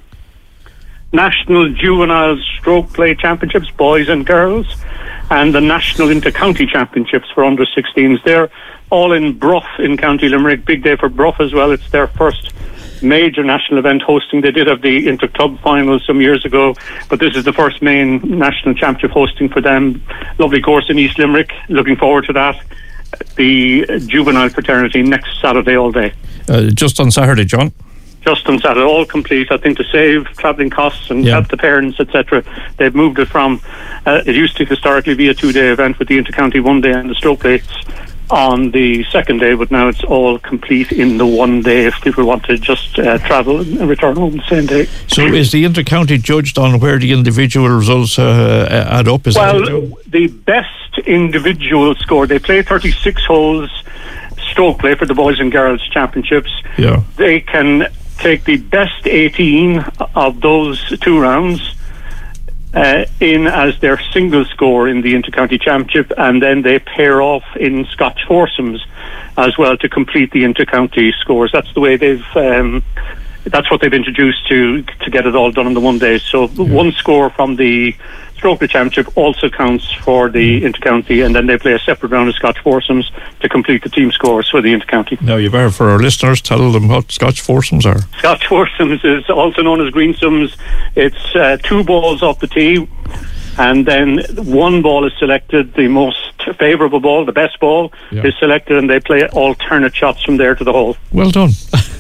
National Juvenile Stroke Play Championships, boys and girls, and the National Inter-County Championships for under sixteens. They're all in Bruff in County Limerick. Big day for Bruff as well. It's their first major national event hosting. They did have the inter-club final some years ago, but this is the first main national championship hosting for them. Lovely course in East Limerick. Looking forward to that. The juvenile fraternity next Saturday all day. Uh, just on Saturday, John? Just on Saturday, all complete. I think to save travelling costs and yeah. help the parents, et cetera. They've moved it from, uh, it used to historically be a two-day event with the inter-county one day and the stroke plates on the second day, but now it's all complete in the one day if people want to just uh, travel and return home the same day. So is the inter-county judged on where the individual results uh, add up? Is well, that the best individual score, they play thirty-six holes stroke play for the boys and girls championships. Yeah. They can take the best eighteen of those two rounds uh, in as their single score in the Intercounty Championship, and then they pair off in Scotch foursomes as well to complete the Intercounty scores. That's the way they've um, that's what they've introduced to to get it all done in the one day. So yeah. one score from the Stroke Play Championship also counts for the Intercounty, and then they play a separate round of Scotch foursomes to complete the team scores for the Intercounty. Now, you better, for our listeners, tell them what Scotch foursomes are. Scotch foursomes is also known as greensums. It's uh, two balls off the tee, and then one ball is selected. The most favourable ball, the best ball, yeah. is selected, and they play alternate shots from there to the hole. Well done.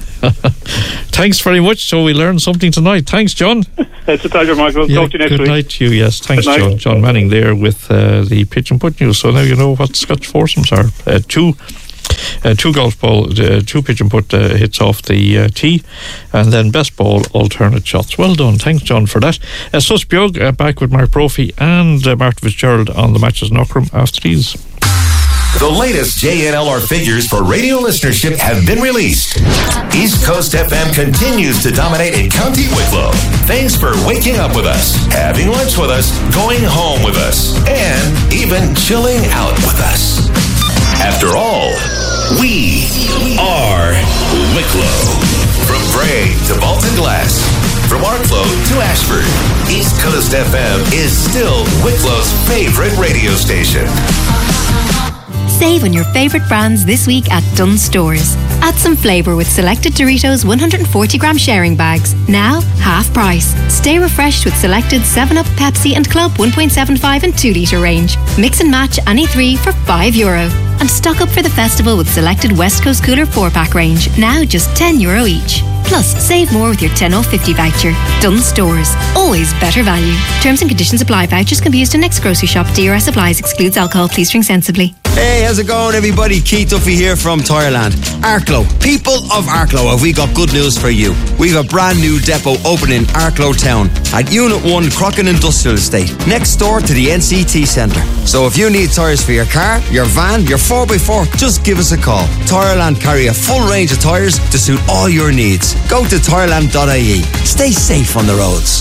Thanks very much. So we learned something tonight. Thanks, John. It's a pleasure, Michael. Yeah, talk to you next good week. Good night to you. Yes, thanks, John. John Manning there with uh, the pitch and putt news. So now you know what Scotch foursomes are. Uh, two, uh, two golf ball, uh, two pitch and putt uh, hits off the uh, tee, and then best ball alternate shots. Well done. Thanks, John, for that. Uh, Sus Biog uh, back with Mark Brophy and uh, Martin Fitzgerald on the matches in Ockram after these. The latest J N L R figures for radio listenership have been released. East Coast F M continues to dominate in County Wicklow. Thanks for waking up with us, having lunch with us, going home with us, and even chilling out with us. After all, we are Wicklow. From Bray to Bolton Glass, from Arklow to Ashford, East Coast F M is still Wicklow's favorite radio station. Save on your favourite brands this week at Dunnes Stores. Add some flavour with selected Doritos one hundred forty gram sharing bags. Now, half price. Stay refreshed with selected seven up, Pepsi and Club one point seven five and two litre range. Mix and match any three for five euro. And stock up for the festival with selected West Coast Cooler four pack range. Now just ten euro each. Plus, save more with your ten off fifty voucher. Dunnes Stores. Always better value. Terms and conditions apply. Vouchers can be used in next grocery shop. D R S applies. Excludes alcohol. Please drink sensibly. Hey, how's it going, everybody? Keith Duffy here from Tireland. Arklow. People of Arklow, have we got good news for you. We've a brand new depot opening in Arklow Town at Unit one Crockin Industrial Estate, next door to the N C T Centre. So if you need tyres for your car, your van, your four by four, just give us a call. Tireland carry a full range of tyres to suit all your needs. Go to tireland dot I E. Stay safe on the roads.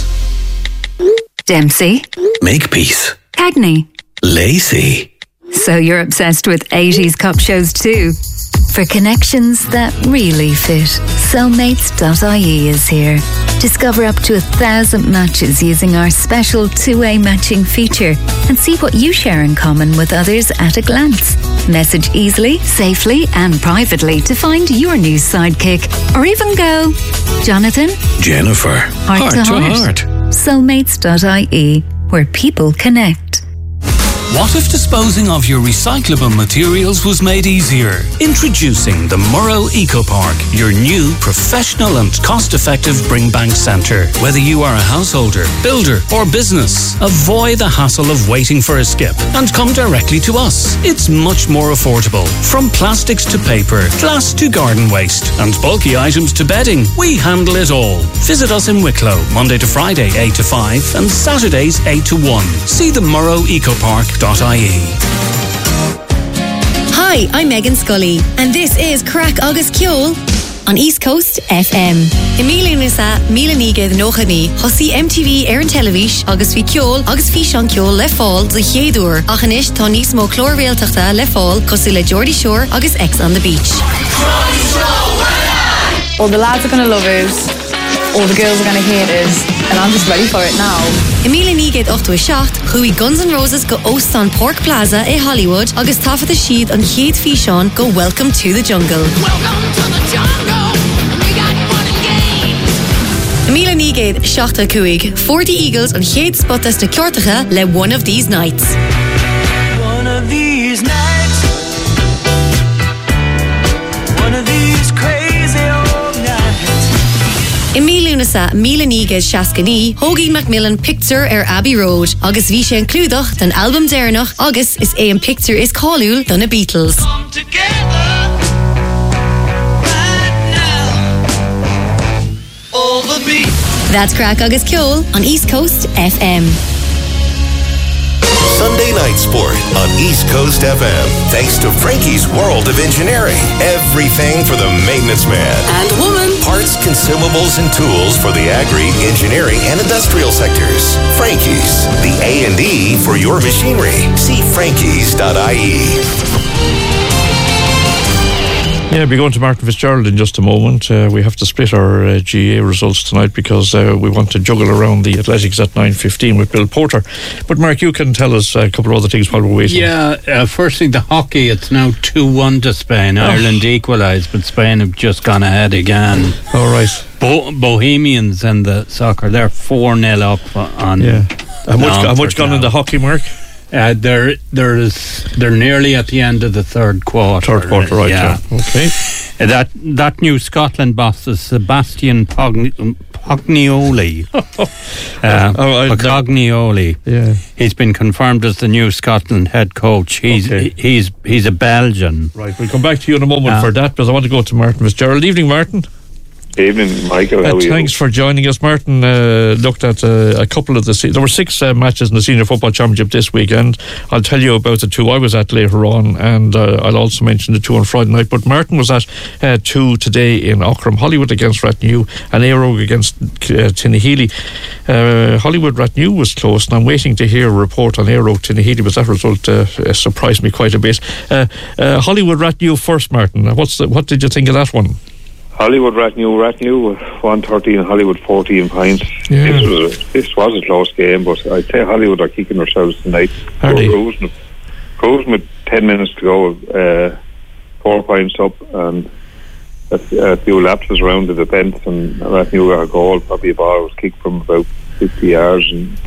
Dempsey. Makepeace. Cagney. Lacey. So you're obsessed with eighties cop shows too? For connections that really fit, cellmates dot I E is here. Discover up to a thousand matches using our special two-way matching feature and see what you share in common with others at a glance. Message easily, safely and privately to find your new sidekick. Or even go, Jonathan, Jennifer, heart, heart to to heart. heart. cellmates dot I E, where people connect. What if disposing of your recyclable materials was made easier? Introducing the Murrow Eco Park, your new professional and cost-effective bring bank centre. Whether you are a householder, builder or business, avoid the hassle of waiting for a skip and come directly to us. It's much more affordable. From plastics to paper, glass to garden waste and bulky items to bedding, we handle it all. Visit us in Wicklow, Monday to Friday eight to five and Saturdays eight to one. See the Murrow Eco Park dot I E. Hi, I'm Megan Scully, and this is Crack Agus Kjol on East Coast F M. Emília Nusa, Míle Nígad Nóchaní, Hosí M T V ar an televis, agus fi Kjol, agus fi Sean Kjol le fáil de chéadúr, ach anis tá níos mó clór-réaltachta le fáil cosú le Geordie Shore agus X on the Beach. All the lads are going to love it. All the girls are going to hate it. And I'm just ready for it now. Emília Nígad ochta seacht, chuí Guns N' Roses go Ostan Pork Plaza in Hollywood, agus tafad a siad an chéad fi Sean go Welcome to the Jungle. Welcome to the jungle. We got fun and games. Emília Nígad seachta cuaig, forty Eagles an chéad spot as na ceortacha le One of These Nights. One of these nights. One of these crazy old nights. Emília Nusa, Míle Nígad Seascaní, Hoagie Macmillan Picture ar Abbey Road, agus bhí sé an clúdach den album déirnach, agus is é an picture is cáiliúil don na Beatles. Come together right now. All the beat. That's Crack Agus Kjol on East Coast F M. Sunday Night Sport on East Coast F M. Thanks to Frankie's World of Engineering. Everything for the maintenance man. And woman. Parts, consumables, and tools for the agri, engineering, and industrial sectors. Frankie's, the A and E for your machinery. See frankies dot I E. Yeah, we'll be going to Martin Fitzgerald in just a moment. Uh, we have to split our uh, G A A results tonight because uh, we want to juggle around the athletics at nine fifteen with Bill Porter. But Mark, you can tell us a couple of other things while we're waiting. Yeah, uh, firstly, the hockey, it's now two one to Spain. Oh. Ireland equalised, but Spain have just gone ahead again. All right. Bo- Bohemians and the soccer, they're four nil up on... Yeah. How much, how much gone in the hockey, Mark? Uh, they're, there is, they're nearly at the end of the third quarter. Third quarter, right, yeah. yeah. Okay. Uh, that that new Scotland boss is Sebastian Pogni- Pognioli. uh, oh, I, Pognioli. Yeah. He's been confirmed as the new Scotland head coach. He's okay. he's he's a Belgian. Right, we'll come back to you in a moment uh, for that, because I want to go to Martin Fitzgerald. Evening, Martin. Evening, Michael. How uh, are you? Thanks for joining us. Martin uh, looked at uh, a couple of the... Se- there were six uh, matches in the Senior Football Championship this weekend. I'll tell you about the two I was at later on, and uh, I'll also mention the two on Friday night. But Martin was at uh, two today in Aughrim. Hollywood against Rathnew and Éire against uh, Tinnahealy. Uh, Hollywood Rathnew was close, and I'm waiting to hear a report on Éire Tinnahealy, but that result uh, surprised me quite a bit. Uh, uh, Hollywood Rathnew first, Martin. What's the, what did you think of that one? Hollywood Rathnew, Rathnew one thirteen, Hollywood fourteen points. Yeah. This was a, this was a close game, but I'd say Hollywood are kicking themselves tonight. Are they? Cruising, cruising with ten minutes to go, uh, four points up, and a, a few lapses around the defence, and Rathnew got a goal. Probably a ball was kicked from about fifty yards and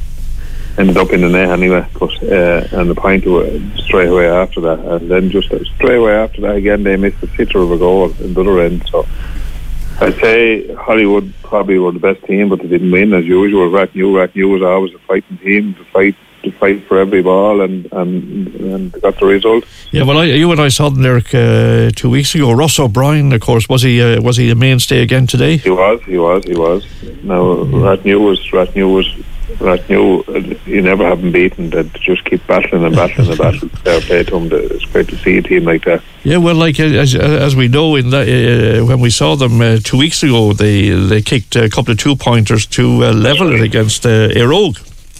ended up in the net anyway. But uh, and the point was straight away after that, and then just straight away after that again they missed a sitter of a goal in the other end. So I'd say Hollywood probably were the best team, but they didn't win as usual. Rathnew, Rathnew was always a fighting team to fight to fight for every ball, and and, and they got the result. Yeah, well, I, you and I saw them there uh, two weeks ago. Ross O'Brien, of course, was he uh, was he a mainstay again today? He was, he was, he was. Now mm-hmm. Rathnew was Rathnew was. Rathnew, you never have them beaten. They just keep battling and battling and battling. Fair play to them. It's great to see a team like that. Yeah, well, like as as we know, in that uh, when we saw them uh, two weeks ago, they they kicked a couple of two pointers to uh, level it against uh, Éire.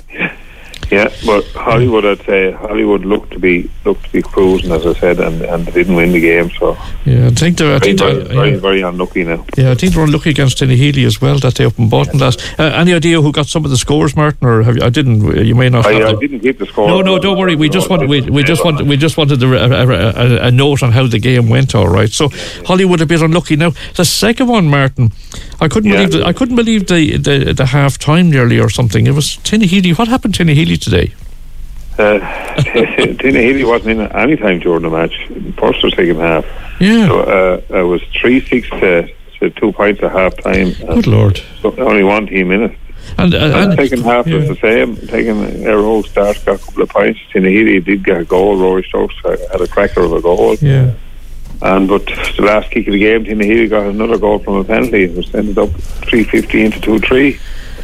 Yeah, but Hollywood, I'd say Hollywood looked to be looked to be cruising, as I said, and, and they didn't win the game. So yeah, I think they're I very, think very, they're, very, yeah. very unlucky now. Yeah, I think they're unlucky against Tinnahealy as well, that they up and bottom yeah. that. Uh, any idea who got some of the scores, Martin? Or have you, I didn't. You may not. I, have I didn't keep the score. No, no, don't worry. We just wanted we, we just wanted we just wanted a, a, a, a note on how the game went. All right. So Hollywood a bit unlucky now. The second one, Martin, I couldn't yeah. believe the, I couldn't believe the the, the half time nearly or something. It was Tinnahealy. What happened to Tinnahealy today? Uh, Tinnahealy wasn't in any time during the match. First or second half. Yeah. So uh, it was three six to, to two points at half time. Good Lord. So only one team in it. And, uh, and and second half yeah. was the same. Taking Éire start got a couple of points. Tinnahealy did get a goal. Rory Stokes had a cracker of a goal. Yeah. And but the last kick of the game, Tinnahealy got another goal from a penalty, which ended up three fifteen to two three.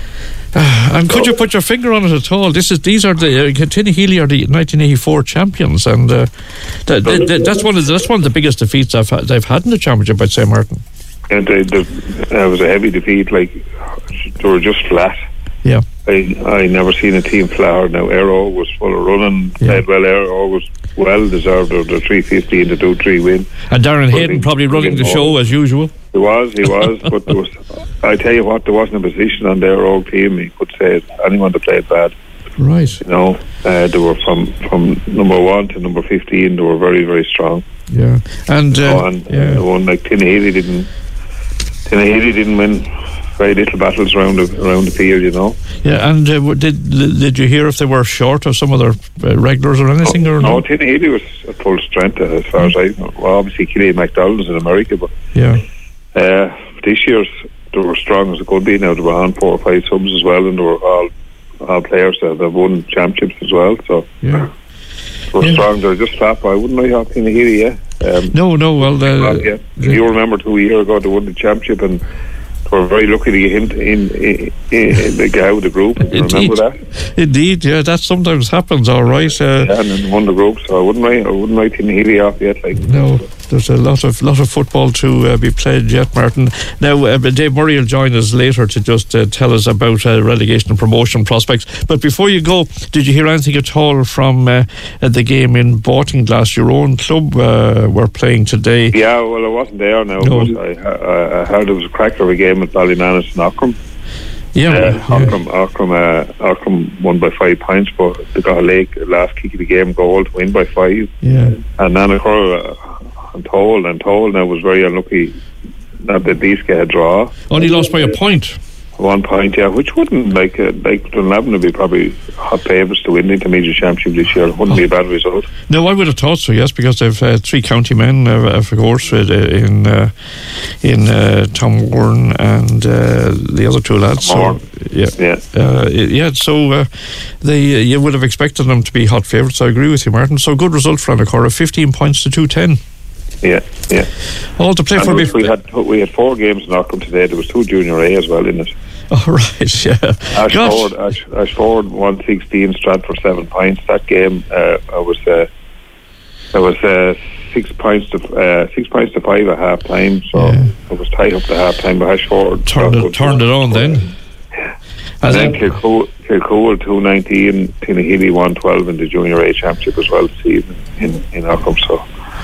Uh, and could you put your finger on it at all? This is these are the uh, Tinnahealy are the nineteen eighty-four champions, and uh, th- th- th- that's one of the, that's one of the biggest defeats I've ha- they've had in the championship, I'd say, Martin. Yeah, the, the, it was a heavy defeat. Like they were just flat. Yeah, I I never seen a team flatter. Now Éire was full of running, yeah. played well. Éire was well deserved of the three fifteen to two three win. And Darren Hayden probably running the show as usual. He was, he was, but there was, I tell you what, there wasn't a position on their old team you could say anyone that played bad. Right. You know, uh, they were from, from number one to number fifteen, they were very, very strong. Yeah. And, uh, so, and yeah. the one like Tinnahealy didn't, Tinnahealy didn't win very little battles around the, around the field, you know. Yeah, and uh, did did you hear if they were short of some of their uh, regulars or anything? No, or no, no? Tinnahealy was at full strength uh, as far as I know. Well, obviously, Killian MacDonald's in America, but yeah. Uh, this year's they were strong as it could be. Now they were on four or five subs as well, and they were all all players that have won championships as well. So yeah, they were yeah. strong. They're just flat. I wouldn't like having to hear you. Um, no, no. Well, uh, yeah. If you remember two years ago they won the championship, and we're very lucky to get him to, in, in, in, in get out of the group. Indeed. Remember that? Indeed, yeah, that sometimes happens. All right. Uh, yeah, and then won the group, so I wouldn't write, I wouldn't write Tin Healy off yet. Like no, there's a lot of lot of football to uh, be played yet, Martin. Now, uh, Dave Murray will join us later to just uh, tell us about uh, relegation and promotion prospects. But before you go, did you hear anything at all from uh, the game in Baltinglass? Your own club uh, were playing today. Yeah, well, I wasn't there now, No. but I, I, I heard it was a cracker of a game at Ballymanus and Ockram. Yeah, uh, yeah. Ockram, Ockram, uh, Ockram won by five points, but they got a late last kick of the game goal to win by five. Yeah. And Nanacor, uh, I'm told, I'm told now was very unlucky that the Deesca had draw. Only lost by a point. One point, yeah, which wouldn't like uh, like Dunlavin would be probably hot favourites to win the intermediate championship this year. Wouldn't be a bad result. No, I would have thought so. Yes, because they've uh, three county men, uh, of course, uh, in uh, in uh, Tom Warren and uh, the other two lads. So, yeah, yeah, uh, yeah. So uh, they uh, you would have expected them to be hot favourites. I agree with you, Martin. So good result for Annacora, fifteen points to two ten. Yeah, yeah. All to play and for. We, we had we had four games in Ockram today. There was two Junior A as well in it. All right, yeah. Ash Gosh. Ford, Ash, Ash Ford one sixteen, Stratford seven points. That game, uh, I was uh, I was uh, six points to uh, six points to five at half time. So Yeah. it was tight up to half time. But Ash Ford Turned it, turned it on then. And then Kilcool, Kilcool two nineteen, Tinahely one twelve in the Junior A Championship as well this evening in in Ockram. So.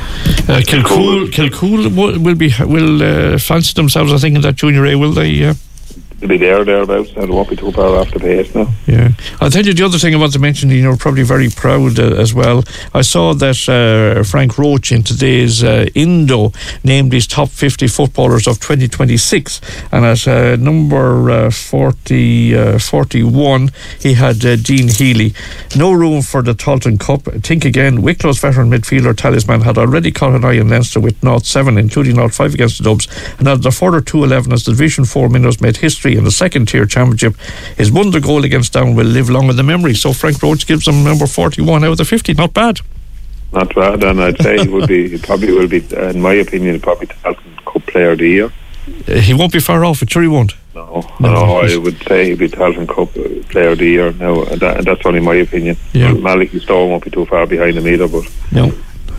Uh, Kilcool, Kilcool will will be will uh, fancy themselves, I think, in that Junior A, will they? Uh, They'll be there, thereabouts, and it won't be too far off the pace now. Yeah. I'll tell you the other thing I want to mention, you know, probably very proud uh, as well. I saw that uh, Frank Roach in today's uh, Indo named his top fifty footballers of twenty twenty-six, and at uh, number uh, forty, uh, forty-one he had uh, Dean Healy. No room for the Talton Cup. Think again, Wicklow's veteran midfielder Talisman had already caught an eye in Leinster with nought seven, including nought five against the Dubs, and added a further two eleven as the Division four Minnows made history in the second tier championship. His wonder goal against Down will live long in the memory, so Frank Roach gives them number forty-one out of the fifty. Not bad. Not bad, and I'd say he would be, he probably will be, uh, in my opinion, probably Talton Cup Player of the Year. Uh, he won't be far off it, sure he won't. No, no, no I would say he'd be Talton Cup Player of the Year now, and, that, and that's only my opinion. Yeah. Malachy Stone won't be too far behind him either, but no.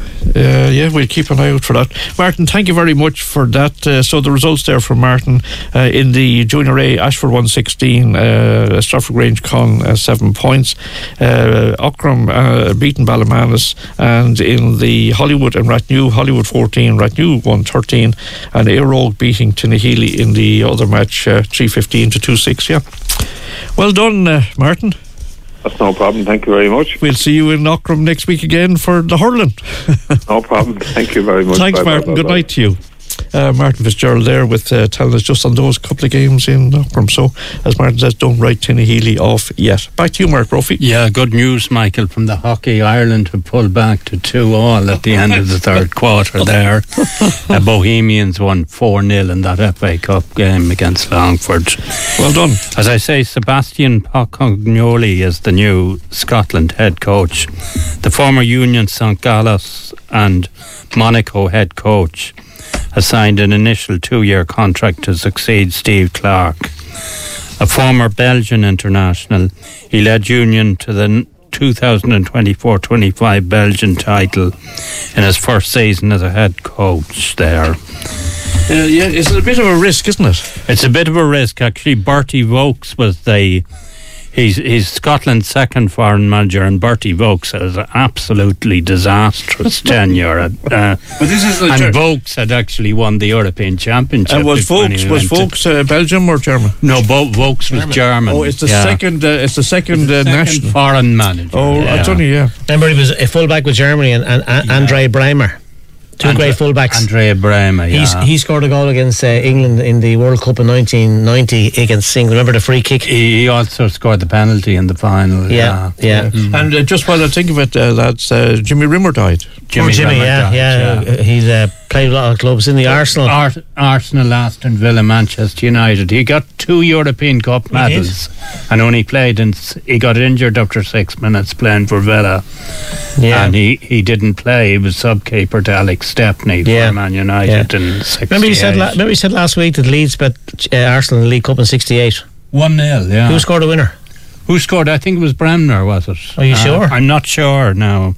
Uh, yeah, we'll keep an eye out for that. Martin, thank you very much for that. Uh, so the results there for Martin uh, in the Junior A, Ashford one sixteen, uh, Stratford Grange Con uh, seven points, uh, Ockram uh, beaten Ballymanus, and in the Hollywood and Rathnew, Hollywood fourteen, Rathnew one thirteen, and Aerogue beating Tinahely in the other match uh, three fifteen to two six. Yeah, well done, uh, Martin. That's no problem. Thank you very much. We'll see you in Ockram next week again for the hurling. No problem. Thank you very much. Thanks, bye, Martin. bye, bye, Good bye. night to you. Uh, Martin Fitzgerald there with uh, telling us just on those couple of games in Ockram. So, as Martin says, don't write Tinahely off yet. Back to you, Mark Brophy. Yeah, good news, Michael, from the hockey. Ireland have pulled back to two all at the end of the third quarter there. Uh, Bohemians won four nil in that F A Cup game against Longford. Well done. As I say, Sebastian Pocognoli is the new Scotland head coach. The former Union Saint Galles and Monaco head coach has signed an initial two-year contract to succeed Steve Clark. A former Belgian international, he led Union to the two thousand twenty-four twenty-five Belgian title in his first season as a head coach there. Uh, yeah, it's a bit of a risk, isn't it? It's a bit of a risk, actually. Bertie Vokes was the He's, he's Scotland's second foreign manager, and Bertie Vokes has an absolutely disastrous tenure. At, uh, but this is and Ger- Vokes had actually won the European Championship. And was when Vokes he was went Vokes uh, Belgium or German? No, Bo- Vokes was German. Oh, it's the yeah. second. Uh, it's the second, uh, second national foreign manager. Oh, yeah. it's only yeah. Remember, he was a fullback with Germany, and, and, and Yeah. Andre Bremer. Two Andre- great fullbacks. Andrea Bremer, yeah. He's, he scored a goal against uh, England in the World Cup in nineteen ninety against England. Remember the free kick? He, he also scored the penalty in the final. Yeah, yeah. yeah. Mm. And uh, just while I think of it, uh, lads, uh, Jimmy Rimmer died. Jimmy, oh, Jimmy, Bremer yeah, died, yeah, yeah. He's uh, Played a lot of clubs in the Arsenal. Ar- Arsenal, Aston Villa, Manchester United. He got two European Cup medals and only played in, he got injured after six minutes playing for Villa. Yeah. And he, he didn't play. He was sub-keeper to Alex Stepney Yeah. for Man United Yeah. in sixty-eight. Remember you said la- remember you said last week that Leeds bet uh, Arsenal in the League Cup in sixty-eight. one nil, yeah. Who scored a winner? Who scored? I think it was Bremner, was it? Are you Uh, sure? I'm not sure now.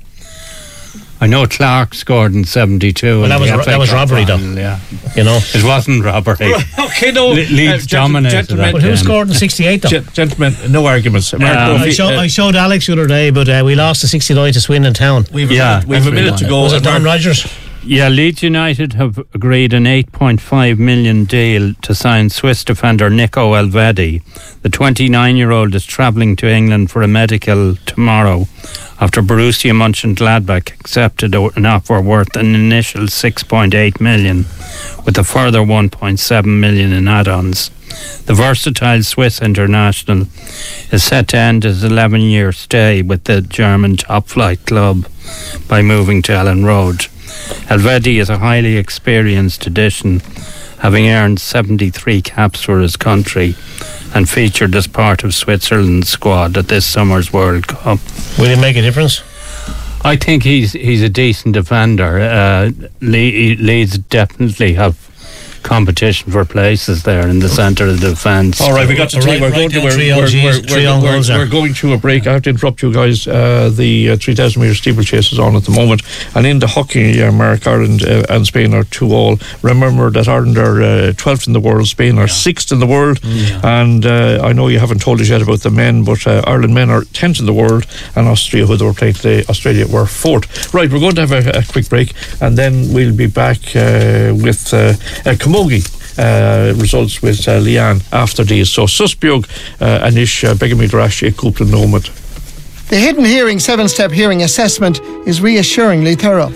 I know Clark scored in seventy-two. Well, that in was the ro- F A that was Cup robbery, though. final, yeah. You know, it wasn't robbery. Okay, no. Le- Leeds Uh, gent- dominated gentlemen, that but who game. scored in sixty-eight though? Gen- gentlemen, no arguments. Mark Um, Duffy, I, show, uh, I showed Alex the other day, but uh, we lost the sixty-nine to Swindon Town. We've a Yeah, minute, we've a that's minute what to we go. Was it Don Mark- Rogers? Yeah, Leeds United have agreed an eight point five million deal to sign Swiss defender Nico Elvedi. The twenty-nine-year-old is travelling to England for a medical tomorrow after Borussia Mönchengladbach accepted an offer worth an initial six point eight million with a further one point seven million in add-ons. The versatile Swiss international is set to end his eleven-year stay with the German top-flight club by moving to Ellen Road. Elvedi is a highly experienced addition, having earned seventy-three caps for his country and featured as part of Switzerland's squad at this summer's World Cup. Will he make a difference? I think he's he's a decent defender. Uh, Le- Leeds definitely have competition for places there in the centre of the defence. All right, we got to Right- take. We're right going to. down We're, three we're, L Gs, we're, three we're, on we're, goals there. we're going to a break. I have to interrupt you guys. Uh, the uh, three thousand metre steeplechase is on at the moment, and in the hockey, uh, Mark, Ireland uh, and Spain are two all. Remember that Ireland are uh, twelfth in the world, Spain are sixth in the world, and uh, I know you haven't told us yet about the men, but uh, Ireland men are tenth in the world, and Austria, who they were playing today, Australia were fourth. Right, we're going to have a, a quick break, and then we'll be back uh, with uh, uh, Camogie. Uh, results with uh, Leanne after these. So Susbiog uh, Anish uh, Begami Drash Ekupla Nomad. The Hidden Hearing seven-step hearing assessment is reassuringly thorough.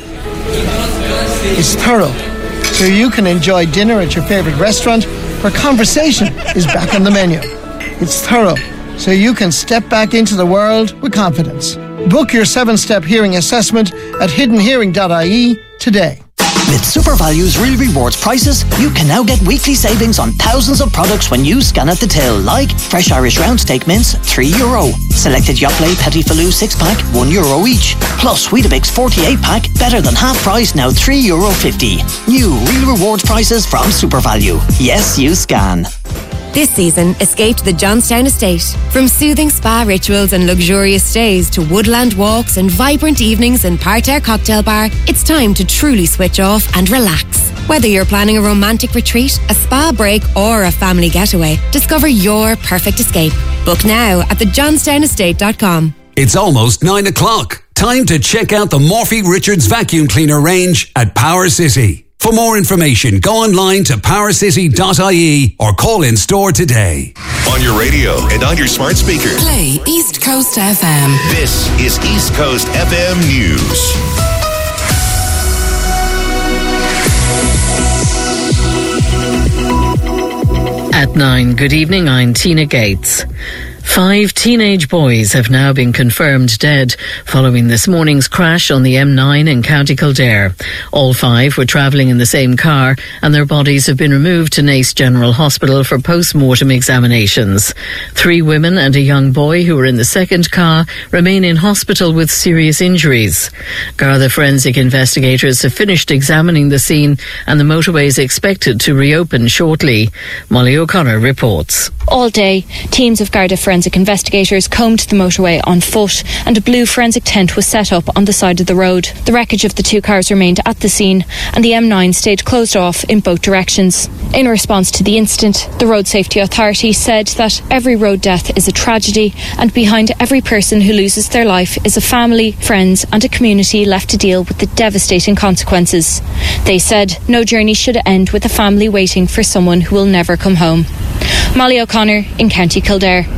It's thorough, so you can enjoy dinner at your favourite restaurant where conversation is back on the menu. It's thorough, so you can step back into the world with confidence. Book your seven-step hearing assessment at hidden hearing dot I E today. With SuperValue's Real Rewards prices, you can now get weekly savings on thousands of products when you scan at the till, like fresh Irish round steak mince, three euro. Selected Yoplait Petit Filou six pack, one euro each. Plus Weetabix forty-eight pack, better than half price, now three euro fifty. New Real Rewards prices from SuperValue. Yes, you scan. This season, escape to the Johnstown Estate. From soothing spa rituals and luxurious stays to woodland walks and vibrant evenings and parterre cocktail bar, it's time to truly switch off and relax. Whether you're planning a romantic retreat, a spa break, or a family getaway, discover your perfect escape. Book now at the johnstown estate dot com. It's almost nine o'clock. Time to check out the Morphy Richards vacuum cleaner range at Power City. For more information, go online to power city dot I E or call in store today. On your radio and on your smart speakers. Play East Coast F M. This is East Coast F M News. At nine, good evening, I'm Tina Gates. Five teenage boys have now been confirmed dead following this morning's crash on the M nine in County Kildare. All five were travelling in the same car and their bodies have been removed to Naas General Hospital for post-mortem examinations. Three women and a young boy who were in the second car remain in hospital with serious injuries. Garda forensic investigators have finished examining the scene and the motorway is expected to reopen shortly. Molly O'Connor reports. All day, teams of Garda forensic investigators combed the motorway on foot and a blue forensic tent was set up on the side of the road. The wreckage of the two cars remained at the scene and the M nine stayed closed off in both directions. In response to the incident, the Road Safety Authority said that every road death is a tragedy and behind every person who loses their life is a family, friends and a community left to deal with the devastating consequences. They said no journey should end with a family waiting for someone who will never come home. Molly O'Connor in County Kildare.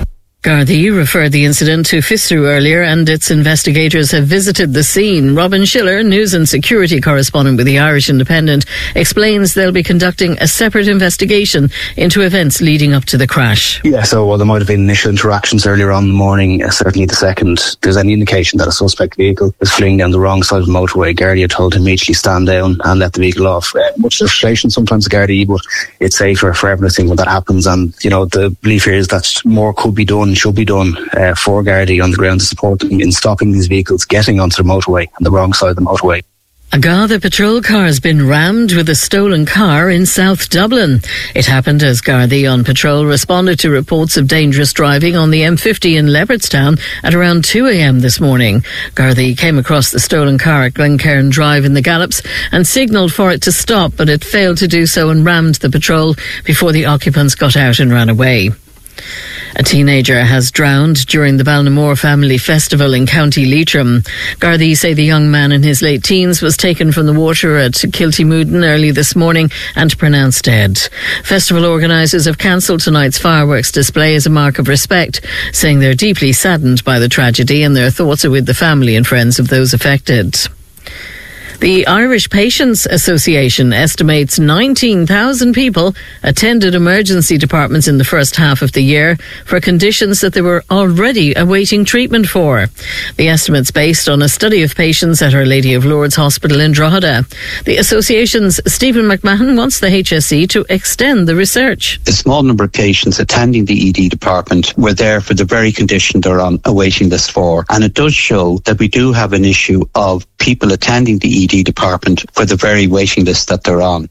Gardaí referred the incident to FISRU earlier, and its investigators have visited the scene. Robin Schiller, news and security correspondent with the Irish Independent, explains they'll be conducting a separate investigation into events leading up to the crash. Yeah, so while there might have been initial interactions earlier on in the morning, uh, certainly the second there's any indication that a suspect vehicle was fleeing down the wrong side of the motorway, Gardaí are told to immediately stand down and let the vehicle off. Uh, much frustration sometimes, Gardaí, but it's safer for everything when that happens. And, you know, the belief here is that more could be done, should be done uh, for Gardaí on the ground to support them in stopping these vehicles getting onto the motorway on the wrong side of the motorway. A Garda patrol car has been rammed with a stolen car in South Dublin. It happened as Gardaí on patrol responded to reports of dangerous driving on the M fifty in Leopardstown at around two a.m. this morning. Gardaí came across the stolen car at Glencairn Drive in the Gallops and signalled for it to stop, but it failed to do so and rammed the patrol before the occupants got out and ran away. A teenager has drowned during the Balnamore Family Festival in County Leitrim. Gardaí say the young man in his late teens was taken from the water at Kiltymoodin early this morning and pronounced dead. Festival organisers have cancelled tonight's fireworks display as a mark of respect, saying they're deeply saddened by the tragedy and their thoughts are with the family and friends of those affected. The Irish Patients Association estimates nineteen thousand people attended emergency departments in the first half of the year for conditions that they were already awaiting treatment for. The estimate's based on a study of patients at Our Lady of Lourdes Hospital in Drogheda. The association's Stephen McMahon wants the H S E to extend the research. A small number of patients attending the E D department were there for the very condition they're on a waiting list for. And it does show that we do have an issue of people attending the E D department for the very waiting list that they're on.